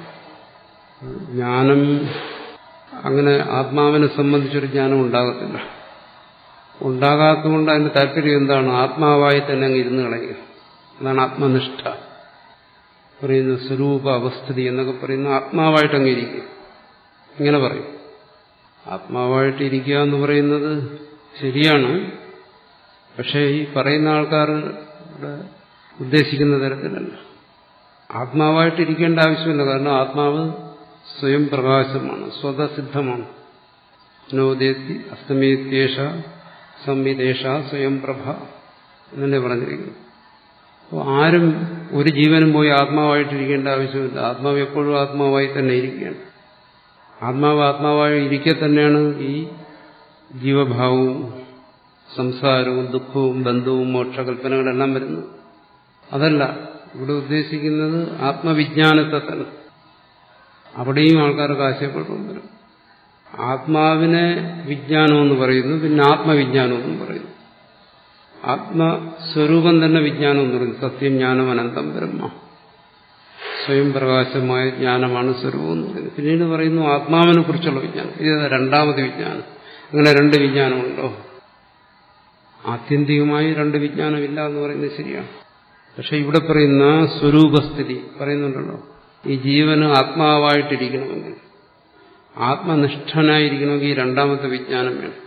S4: ജ്ഞാനം അങ്ങനെ ആത്മാവിനെ സംബന്ധിച്ചൊരു ജ്ഞാനം ഉണ്ടാകത്തില്ല. ഉണ്ടാകാത്തതുകൊണ്ട് അതിന്റെ താല്പര്യം എന്താണ്? ആത്മാവായി തന്നെ അങ്ങ് ഇരുന്ന് കളയുക. അതാണ് ആത്മനിഷ്ഠ പറയുന്ന സ്വരൂപ അവസ്ഥിതി എന്നൊക്കെ പറയുന്ന ആത്മാവായിട്ട് അങ്ങ് ഇരിക്കുക. ഇങ്ങനെ പറയും. ആത്മാവായിട്ട് ഇരിക്കുക എന്ന് പറയുന്നത് ശരിയാണ്. പക്ഷേ ഈ പറയുന്ന ആൾക്കാർ ഉദ്ദേശിക്കുന്ന തരത്തിലല്ല. ആത്മാവായിട്ട് ഇരിക്കേണ്ട ആവശ്യമില്ല. കാരണം ആത്മാവ് സ്വയം പ്രകാശമാണ്, സ്വതസിദ്ധമാണ്. നോദേത്തി അസ്തമേത്യേഷ സംവിദേശ സ്വയം പ്രഭ എന്നല്ലേ പറഞ്ഞിരിക്കുന്നു. അപ്പോൾ ആരും ഒരു ജീവനും പോയി ആത്മാവായിട്ടിരിക്കേണ്ട ആവശ്യമില്ല. ആത്മാവ് എപ്പോഴും ആത്മാവായി തന്നെ ഇരിക്കുകയാണ്. ആത്മാവ് ആത്മാവായി ഇരിക്കെ തന്നെയാണ് ഈ ജീവഭാവവും സംസാരവും ദുഃഖവും ബന്ധവും മോക്ഷകൽപ്പനകളെല്ലാം വരുന്നത്. അതല്ല ഇവിടെ ഉദ്ദേശിക്കുന്നത് ആത്മവിജ്ഞാനത്തെ തന്നെ. അവിടെയും ആൾക്കാർക്ക് ആശയക്കുഴപ്പം വരും. ആത്മാവിനെ വിജ്ഞാനമെന്ന് പറയുന്നു, പിന്നെ ആത്മവിജ്ഞാനമെന്നും പറയുന്നു. ആത്മസ്വരൂപം തന്നെ വിജ്ഞാനം എന്ന് പറയുന്നു. സത്യം ജ്ഞാനം അനന്തം ബ്രഹ്മ, സ്വയം പ്രകാശമായ ജ്ഞാനമാണ് സ്വരൂപം എന്ന് പറയുന്നത്. പിന്നീട് പറയുന്നു ആത്മാവിനെ കുറിച്ചുള്ള വിജ്ഞാനം. ഇത് രണ്ടാമത് വിജ്ഞാനം. അങ്ങനെ രണ്ട് വിജ്ഞാനമുണ്ടോ? ആത്യന്തികമായി രണ്ട് വിജ്ഞാനമില്ല എന്ന് പറയുന്നത് ശരിയാണ്. പക്ഷെ ഇവിടെ പറയുന്ന സ്വരൂപസ്ഥിതി പറയുന്നുണ്ടല്ലോ, ഈ ജീവന് ആത്മാവായിട്ടിരിക്കണമെങ്കിൽ, ആത്മനിഷ്ഠനായിരിക്കണമെങ്കിൽ ഈ രണ്ടാമത്തെ വിജ്ഞാനം വേണം.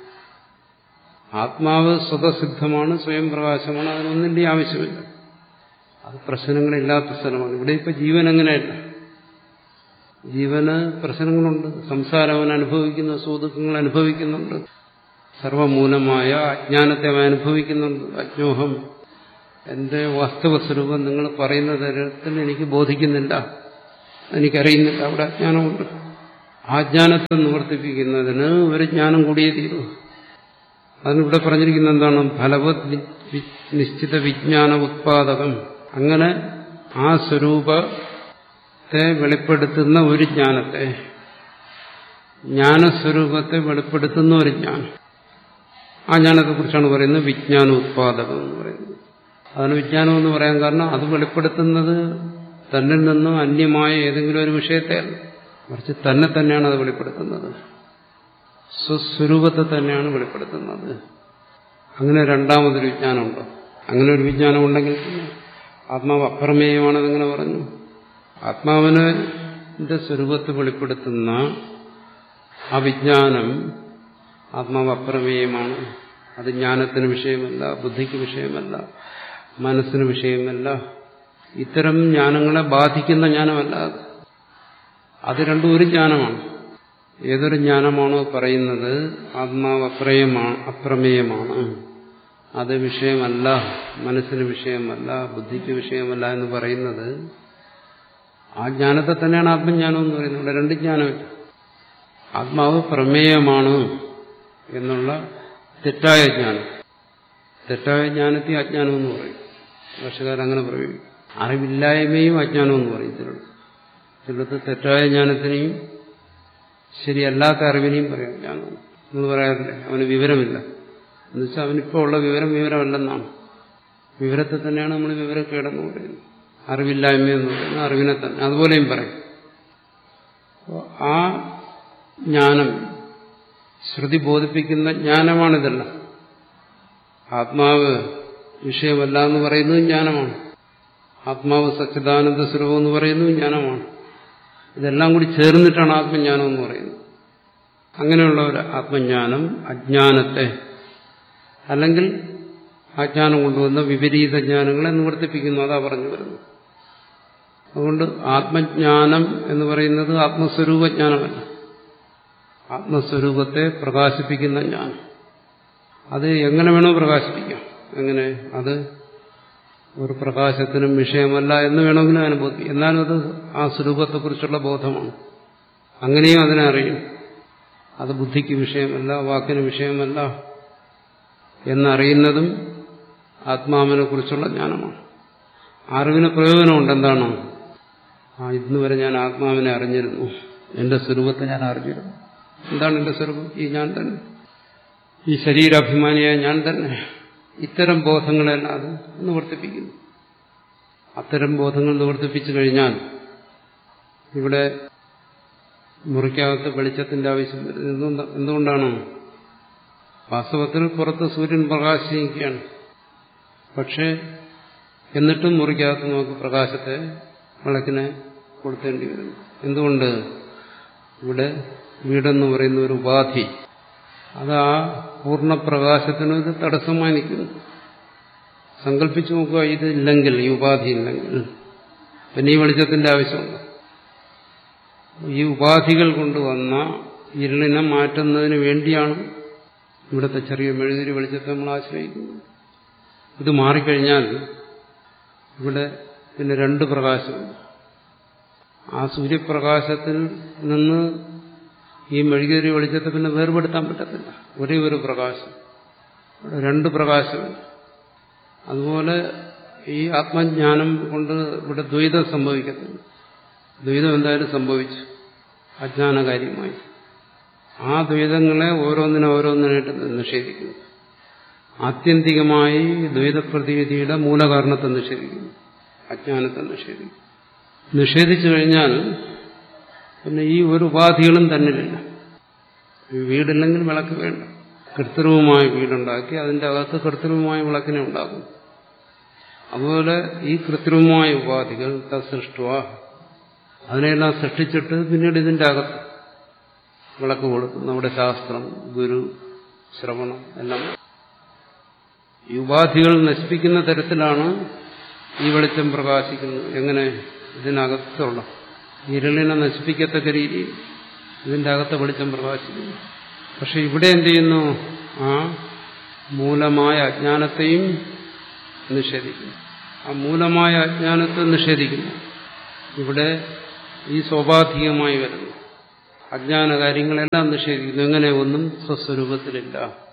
S4: ആത്മാവ് സ്വതസിദ്ധമാണ്, സ്വയം പ്രകാശമാണ്, അതിനൊന്നിന്റെ ആവശ്യമില്ല. അത് പ്രശ്നങ്ങളില്ലാത്ത സ്ഥലമാണ്. ഇവിടെ ഇപ്പൊ ജീവൻ അങ്ങനെയല്ല. ജീവന് പ്രശ്നങ്ങളുണ്ട്. സംസാരം അവൻ അനുഭവിക്കുന്ന സുഖങ്ങൾ അനുഭവിക്കുന്നുണ്ട്. സർവമൂലമായ അജ്ഞാനത്തെ അവൻ അനുഭവിക്കുന്നുണ്ട്. അജ്ഞോഹം എന്റെ വാസ്തവസ്വരൂപം നിങ്ങൾ പറയുന്ന തരത്തിൽ എനിക്ക് ബോധിക്കുന്നില്ല, എനിക്കറിയുന്നില്ല, അവിടെ അജ്ഞാനമുണ്ട്. ആ ജ്ഞാനത്തെ നിവർത്തിപ്പിക്കുന്നതിന് ഒരു ജ്ഞാനം കൂടിയേ തീരൂ. അതിനിവിടെ പറഞ്ഞിരിക്കുന്നത് എന്താണ്? ഫലവത് നിശ്ചിത വിജ്ഞാന ഉത്പാദകം. അങ്ങനെ ആ സ്വരൂപത്തെ വെളിപ്പെടുത്തുന്ന ഒരു ജ്ഞാനത്തെ, ജ്ഞാനസ്വരൂപത്തെ വെളിപ്പെടുത്തുന്ന ഒരു ജ്ഞാനം, ആ ജ്ഞാനത്തെക്കുറിച്ചാണ് പറയുന്നത് വിജ്ഞാന ഉത്പാദകം എന്ന് പറയുന്നത്. അതിന് വിജ്ഞാനം എന്ന് പറയാൻ കാരണം അത് വെളിപ്പെടുത്തുന്നത് തന്നിൽ നിന്നും അന്യമായ ഏതെങ്കിലും ഒരു വിഷയത്തെയല്ല, മറിച്ച് തന്നെ തന്നെയാണ് അത് വെളിപ്പെടുത്തുന്നത്, സ്വസ്വരൂപത്തെ തന്നെയാണ് വെളിപ്പെടുത്തുന്നത്. അങ്ങനെ രണ്ടാമതൊരു വിജ്ഞാനമുണ്ടോ? അങ്ങനെ ഒരു വിജ്ഞാനം ഉണ്ടെങ്കിൽ ആത്മാവ് അപ്രമേയമാണെന്നെങ്ങനെ പറഞ്ഞു? ആത്മാവിന്റെ സ്വരൂപത്തെ വെളിപ്പെടുത്തുന്ന ആ വിജ്ഞാനം ആത്മാവ് അപ്രമേയമാണ്. അത് ജ്ഞാനത്തിന് വിഷയമല്ല, ബുദ്ധിക്ക് വിഷയമല്ല, മനസ്സിന് വിഷയമല്ല. ഇത്തരം ജ്ഞാനങ്ങളെ ബാധിക്കുന്ന ജ്ഞാനമല്ല അത്. അത് രണ്ടും ഒരു ജ്ഞാനമാണ്. ഏതൊരു ജ്ഞാനമാണോ പറയുന്നത് ആത്മാവ് അപ്രമേയമാണ് അപ്രമേയമാണ് അത് വിഷയമല്ല, മനസ്സിന് വിഷയമല്ല, ബുദ്ധിക്ക് വിഷയമല്ല എന്ന് പറയുന്നത്, ആ ജ്ഞാനത്തെ തന്നെയാണ് ആത്മജ്ഞാനം എന്ന് പറയുന്നത്. ഇവിടെ രണ്ട് ജ്ഞാനമില്ല. ആത്മാവ് പ്രമേയമാണ് എന്നുള്ള തെറ്റായ ജ്ഞാനം, തെറ്റായ ജ്ഞാനത്തെ അജ്ഞാനം എന്ന് പറയും. ഭാഷകാരങ്ങനെ പറയും. അറിവില്ലായ്മയും അജ്ഞാനം എന്ന് പറയും ചിലടത്ത്. ചിലടത്ത് തെറ്റായ ജ്ഞാനത്തിനെയും ശരിയല്ലാത്ത അറിവിനെയും പറയാം ജ്ഞാനം. നിങ്ങൾ പറയാറില്ലേ അവന് വിവരമില്ല എന്നുവെച്ചാൽ അവനിപ്പോൾ ഉള്ള വിവരം വിവരമല്ലെന്നാണ്. വിവരത്തെ തന്നെയാണ് നമ്മൾ വിവരക്കേടെന്ന് പറയുന്നത്. അറിവില്ലായ്മയെന്ന് പറയുന്നത് അറിവിനെ തന്നെ അതുപോലെയും പറയും. ആ ജ്ഞാനം ശ്രുതി ബോധിപ്പിക്കുന്ന ജ്ഞാനമാണിതല്ല. ആത്മാവ് വിഷയമല്ല എന്ന് പറയുന്നത് ജ്ഞാനമാണ്. ആത്മാവ് സച്ചിദാനന്ദ സ്വരൂപം എന്ന് പറയുന്നത് ജ്ഞാനമാണ്. ഇതെല്ലാം കൂടി ചേർന്നിട്ടാണ് ആത്മജ്ഞാനം എന്ന് പറയുന്നത്. അങ്ങനെയുള്ള ഒരു ആത്മജ്ഞാനം അജ്ഞാനത്തെ, അല്ലെങ്കിൽ അജ്ഞാനം കൊണ്ടുവന്ന വിപരീത ജ്ഞാനങ്ങളെ നിവർത്തിപ്പിക്കുന്നു. അതാ പറഞ്ഞു വരുന്നത്. അതുകൊണ്ട് ആത്മജ്ഞാനം എന്ന് പറയുന്നത് ആത്മസ്വരൂപജ്ഞാനമല്ല, ആത്മസ്വരൂപത്തെ പ്രകാശിപ്പിക്കുന്ന ജ്ഞാനം. അത് എങ്ങനെ വേണോ പ്രകാശിപ്പിക്കാം. എങ്ങനെ? അത് ഒരു പ്രകാശത്തിനും വിഷയമല്ല എന്ന് വേണമെങ്കിലും അനുഭവിക്കും. എന്നാലും അത് ആ സ്വരൂപത്തെക്കുറിച്ചുള്ള ബോധമാണ്. അങ്ങനെയും അതിനെ അറിയും. അത് ബുദ്ധിക്ക് വിഷയമല്ല, വാക്കിന് വിഷയമല്ല എന്നറിയുന്നതും ആത്മാവിനെ കുറിച്ചുള്ള ജ്ഞാനമാണ്. അറിവിന് പ്രയോജനമുണ്ട്. എന്താണ്? ആ ഇന്ന് വരെ ഞാൻ ആത്മാവിനെ അറിഞ്ഞിരുന്നു, എന്റെ സ്വരൂപത്തെ ഞാൻ അറിഞ്ഞിരുന്നു. എന്താണ് എന്റെ സ്വരൂപം? ഈ ഞാൻ തന്നെ, ഈ ശരീരാഭിമാനിയായ ഞാൻ തന്നെ. ഇത്തരം ബോധങ്ങളെല്ലാം അത് നിവർത്തിപ്പിക്കുന്നു. അത്തരം ബോധങ്ങൾ നിവർത്തിപ്പിച്ചു കഴിഞ്ഞാൽ ഇവിടെ മുറിക്കകത്ത് വെളിച്ചത്തിന്റെ ആവശ്യം വരുന്നത് എന്തുകൊണ്ടാണ്? വാസ്തവത്തിൽ പുറത്ത് സൂര്യൻ പ്രകാശിക്കുകയാണ്. പക്ഷേ എന്നിട്ടും മുറിക്കകത്ത് നമുക്ക് പ്രകാശത്തെ, വിളക്കിനെ കൊടുത്തേണ്ടി വരുന്നു. എന്തുകൊണ്ട്? ഇവിടെ വീടെന്ന് പറയുന്ന ഒരു ഉപാധി, അത് ആ പൂർണ്ണപ്രകാശത്തിനൊരു തടസ്സമായി നിൽക്കുന്നു. സങ്കല്പിച്ചു നോക്കുക, ഇതില്ലെങ്കിൽ, ഈ ഉപാധി ഇല്ലെങ്കിൽ പിന്നെ ഈ വെളിച്ചത്തിന്റെ ആവശ്യമുണ്ട്. ഈ ഉപാധികൾ കൊണ്ടുവന്ന ഇരുളിനെ മാറ്റുന്നതിന് വേണ്ടിയാണ് ഇവിടുത്തെ ചെറിയ മെഴുതിരി വെളിച്ചത്തെ നമ്മൾ ആശ്രയിക്കുന്നത്. ഇത് മാറിക്കഴിഞ്ഞാൽ ഇവിടെ പിന്നെ രണ്ട് പ്രകാശമുണ്ട്. ആ സൂര്യപ്രകാശത്തിൽ നിന്ന് ഈ മെഴുകുതിരി വെളിച്ചത്തെ പിന്നെ വേർപെടുത്താൻ പറ്റത്തില്ല. ഒരേ ഒരു പ്രകാശം, രണ്ട് പ്രകാശമുണ്ട്. അതുപോലെ ഈ ആത്മജ്ഞാനം കൊണ്ട് ഇവിടെ ദ്വൈതം സംഭവിക്കത്തില്ല. ദ്വൈതം എന്തായാലും സംഭവിച്ചു അജ്ഞാനകാര്യമായി. ആ ദ്വൈതങ്ങളെ ഓരോന്നിനെ ഓരോന്നിനായിട്ട് നിഷേധിക്കുന്നു. ആത്യന്തികമായി ദ്വൈതപ്രതീതിയുടെ മൂലകാരണത്തെ നിഷേധിക്കുന്നു, അജ്ഞാനത്തെ നിഷേധിക്കുന്നു. നിഷേധിച്ചു കഴിഞ്ഞാൽ പിന്നെ ഈ ഒരു ഉപാധികളും തന്നിലില്ല. വീടില്ലെങ്കിൽ വിളക്ക് വേണ്ട. കൃത്രിമമായ വീടുണ്ടാക്കി അതിന്റെ അകത്ത് കൃത്രിമമായ വിളക്കിനെ ഉണ്ടാക്കും. അതുപോലെ ഈ കൃത്രിമമായ ഉപാധികൾ സൃഷ്ടുവ, അതിനെല്ലാം സൃഷ്ടിച്ചിട്ട് പിന്നീട് ഇതിന്റെ അകത്ത് വിളക്ക് കൊടുക്കും. നമ്മുടെ ശാസ്ത്രം, ഗുരു, ശ്രവണം എല്ലാം ഈ ഉപാധികൾ നശിപ്പിക്കുന്ന തരത്തിലാണ് ഈ വെളിച്ചം പ്രകാശിക്കുന്നത്. എങ്ങനെ? ഇതിനകത്തുള്ള ഇരുളിനെ നശിപ്പിക്കത്തക്ക രീതിയിൽ ഇതിന്റെ അകത്തെ വെളിച്ചം പ്രകാശിക്കുന്നു. പക്ഷെ ഇവിടെ എന്ത് ചെയ്യുന്നു? ആ മൂലമായ അജ്ഞാനത്തെയും നിഷേധിക്കുന്നു. ആ മൂലമായ അജ്ഞാനത്തെ നിഷേധിക്കുന്നു. ഇവിടെ ഈ സ്വാഭാവികമായി വരുന്നു അജ്ഞാന കാര്യങ്ങളെല്ലാം നിഷേധിക്കുന്നു. എങ്ങനെ? ഒന്നും സ്വസ്വരൂപത്തിലില്ല.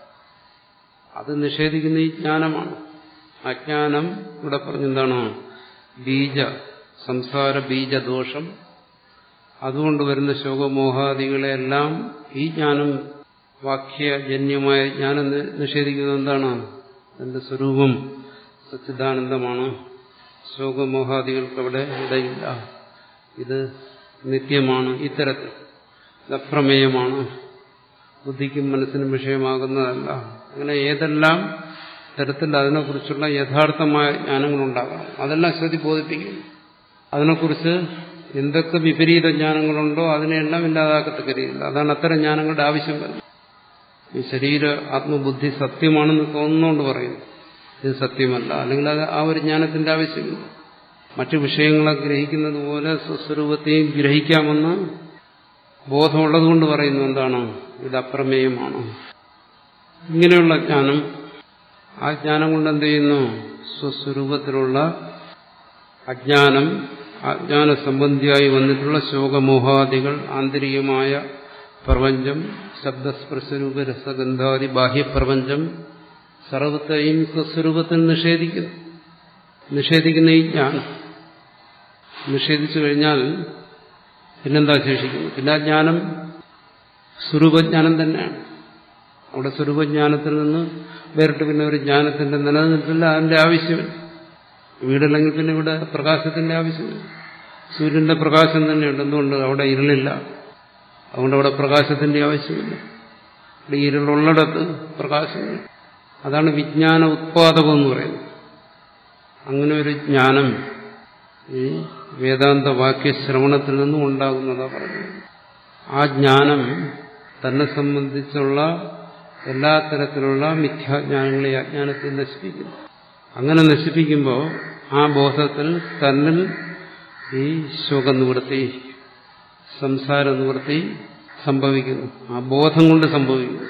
S4: അത് നിഷേധിക്കുന്ന ഈ ജ്ഞാനമാണ്. അജ്ഞാനം ഇവിടെ പറഞ്ഞെന്താണ്? ബീജ സംസാര ബീജദോഷം. അതുകൊണ്ട് വരുന്ന ശോകമോഹാദികളെല്ലാം ഈ ജ്ഞാനം വാക്യജന്യമായ ജ്ഞാനം നിഷേധിക്കുന്നത് എന്താണ്? എന്റെ സ്വരൂപം സച്ചിദാനന്ദമാണ്. ശോകമോഹാദികൾക്ക് അവിടെ ഇടയില്ല. ഇത് നിത്യമാണ്. ഇത്തരത്തിൽ അപ്രമേയമാണ്. ബുദ്ധിക്കും മനസ്സിനും വിഷയമാകുന്നതല്ല. അങ്ങനെ ഏതെല്ലാം തരത്തിൽ അതിനെക്കുറിച്ചുള്ള യഥാർത്ഥമായ ജ്ഞാനങ്ങളുണ്ടാകണം അതെല്ലാം ശ്രുതി ബോധിപ്പിക്കുന്നു. അതിനെക്കുറിച്ച് എന്തൊക്കെ വിപരീത ജ്ഞാനങ്ങളുണ്ടോ അതിനെല്ലാം ഇല്ലാതാക്കത്തക്ക രീതിയിൽ. അതാണ് അത്തരം ജ്ഞാനങ്ങളുടെ ആവശ്യം വരുന്നത്. ഈ ശരീര ആത്മബുദ്ധി സത്യമാണെന്ന് തോന്നുന്നതുകൊണ്ട് പറയുന്നു ഇത് സത്യമല്ല, അല്ലെങ്കിൽ അത് ആ ഒരു ജ്ഞാനത്തിന്റെ ആവശ്യമില്ല. മറ്റു വിഷയങ്ങളെ ഗ്രഹിക്കുന്നത് പോലെ സ്വസ്വരൂപത്തെയും ഗ്രഹിക്കാമെന്ന് ബോധമുള്ളതുകൊണ്ട് പറയുന്നു എന്താണ്? ഇത് അപ്രമേയമാണ്. ഇങ്ങനെയുള്ള ജ്ഞാനം, ആ ജ്ഞാനം കൊണ്ട് എന്ത് ചെയ്യുന്നു? സ്വസ്വരൂപത്തിലുള്ള അജ്ഞാനം, അജ്ഞാന സംബന്ധിയായി വന്നിട്ടുള്ള ശോകമോഹാദികൾ, ആന്തരികമായ പ്രപഞ്ചം, ശബ്ദസ്പർശരൂപ രസഗന്ധാദി ബാഹ്യപ്രപഞ്ചം സർവത്തെയും സ്വസ്വരൂപത്തിൽ നിഷേധിക്കുന്നു. നിഷേധിക്കുന്ന ഈ ജ്ഞാനം നിഷേധിച്ചു കഴിഞ്ഞാൽ പിന്നെന്താ ശേഷിക്കുന്നു? പിന്നെ ആ ജ്ഞാനം സ്വരൂപജ്ഞാനം തന്നെയാണ്. അവിടെ സ്വരൂപജ്ഞാനത്തിൽ നിന്ന് വേറിട്ട് പിന്നെ ഒരു ജ്ഞാനത്തിന്റെ നിലനിൽപ്പില്ല. അതിന്റെ ആവശ്യമില്ല. വീടല്ലെങ്കിൽ പിന്നെ ഇവിടെ പ്രകാശത്തിന്റെ ആവശ്യമില്ല. സൂര്യന്റെ പ്രകാശം തന്നെയുണ്ട്. എന്തുകൊണ്ട്? അവിടെ ഇരുളില്ല. അതുകൊണ്ട് അവിടെ പ്രകാശത്തിന്റെ ആവശ്യമില്ല. ഇവിടെ ഇരുളുള്ളിടത്ത് പ്രകാശമില്ല. അതാണ് വിജ്ഞാന ഉത്പാദകം എന്ന് പറയുന്നത്. അങ്ങനെ ഒരു ജ്ഞാനം ഈ വേദാന്ത വാക്യശ്രവണത്തിൽ നിന്നും ഉണ്ടാകുന്നതാണ് പറയുന്നത്. ആ ജ്ഞാനം തന്നെ സംബന്ധിച്ചുള്ള എല്ലാ തരത്തിലുള്ള മിഥ്യാജ്ഞാനങ്ങളെ അജ്ഞാനത്തെ നശിപ്പിക്കുന്നു. അങ്ങനെ നശിപ്പിക്കുമ്പോൾ ആ ബോധത്തിൽ തന്നിൽ ഈ ശോകനിവൃത്തി, സംസാര നിവൃത്തി സംഭവിക്കുന്നു. ആ ബോധം കൊണ്ട് സംഭവിക്കുന്നു.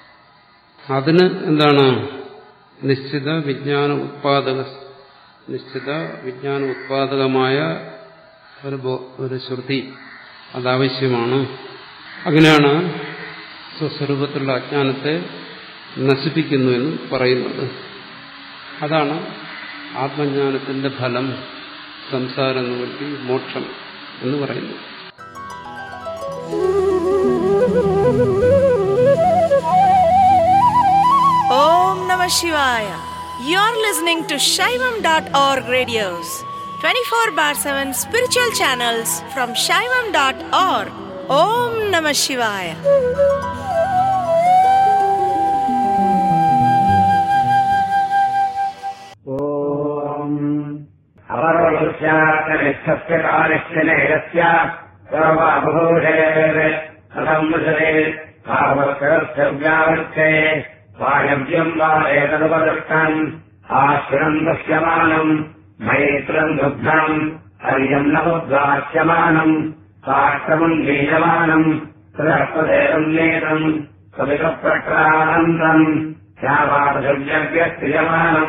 S4: അതിന് എന്താണ്? നിശ്ചിത വിജ്ഞാന ഉത്പാദക നിശ്ചിത വിജ്ഞാന ഉത്പാദകമായ ഒരു ഒരു ശ്രുതി അതാവശ്യമാണ്. അങ്ങനെയാണ് സ്വസ്വരൂപത്തിലുള്ള അജ്ഞാനത്തെ നശിപ്പിക്കുന്നു എന്ന് പറയുന്നത്. അതാണ് ആത്മജ്ഞാനത്തിന്റെ ഫലം, സംസാര നിവൃത്തി, മോക്ഷം എന്ന് പറയുന്നത്.
S5: Om Namah Shivaya. You're listening to Shaivam dot org radios, twenty-four bar seven spiritual channels from Shaivam dot org. Om Namah Shivaya.
S6: Om Avaroshyakarishthasya karishyanayasya sarvabhūrēr adhammusare bhāvakarthavyāvarthe वायव्यम् वा एतदुपदृष्टम् आश्रम् दृश्यमानम् मैत्रम् दुग्धम् हर्यम् नवोद्वाच्यमानम् साष्टमम् बीजमानम् तदर्थदेवम् नेतम् सवितप्रक्रानन्दम् श्यावादशव्यव्यक्रियमानम्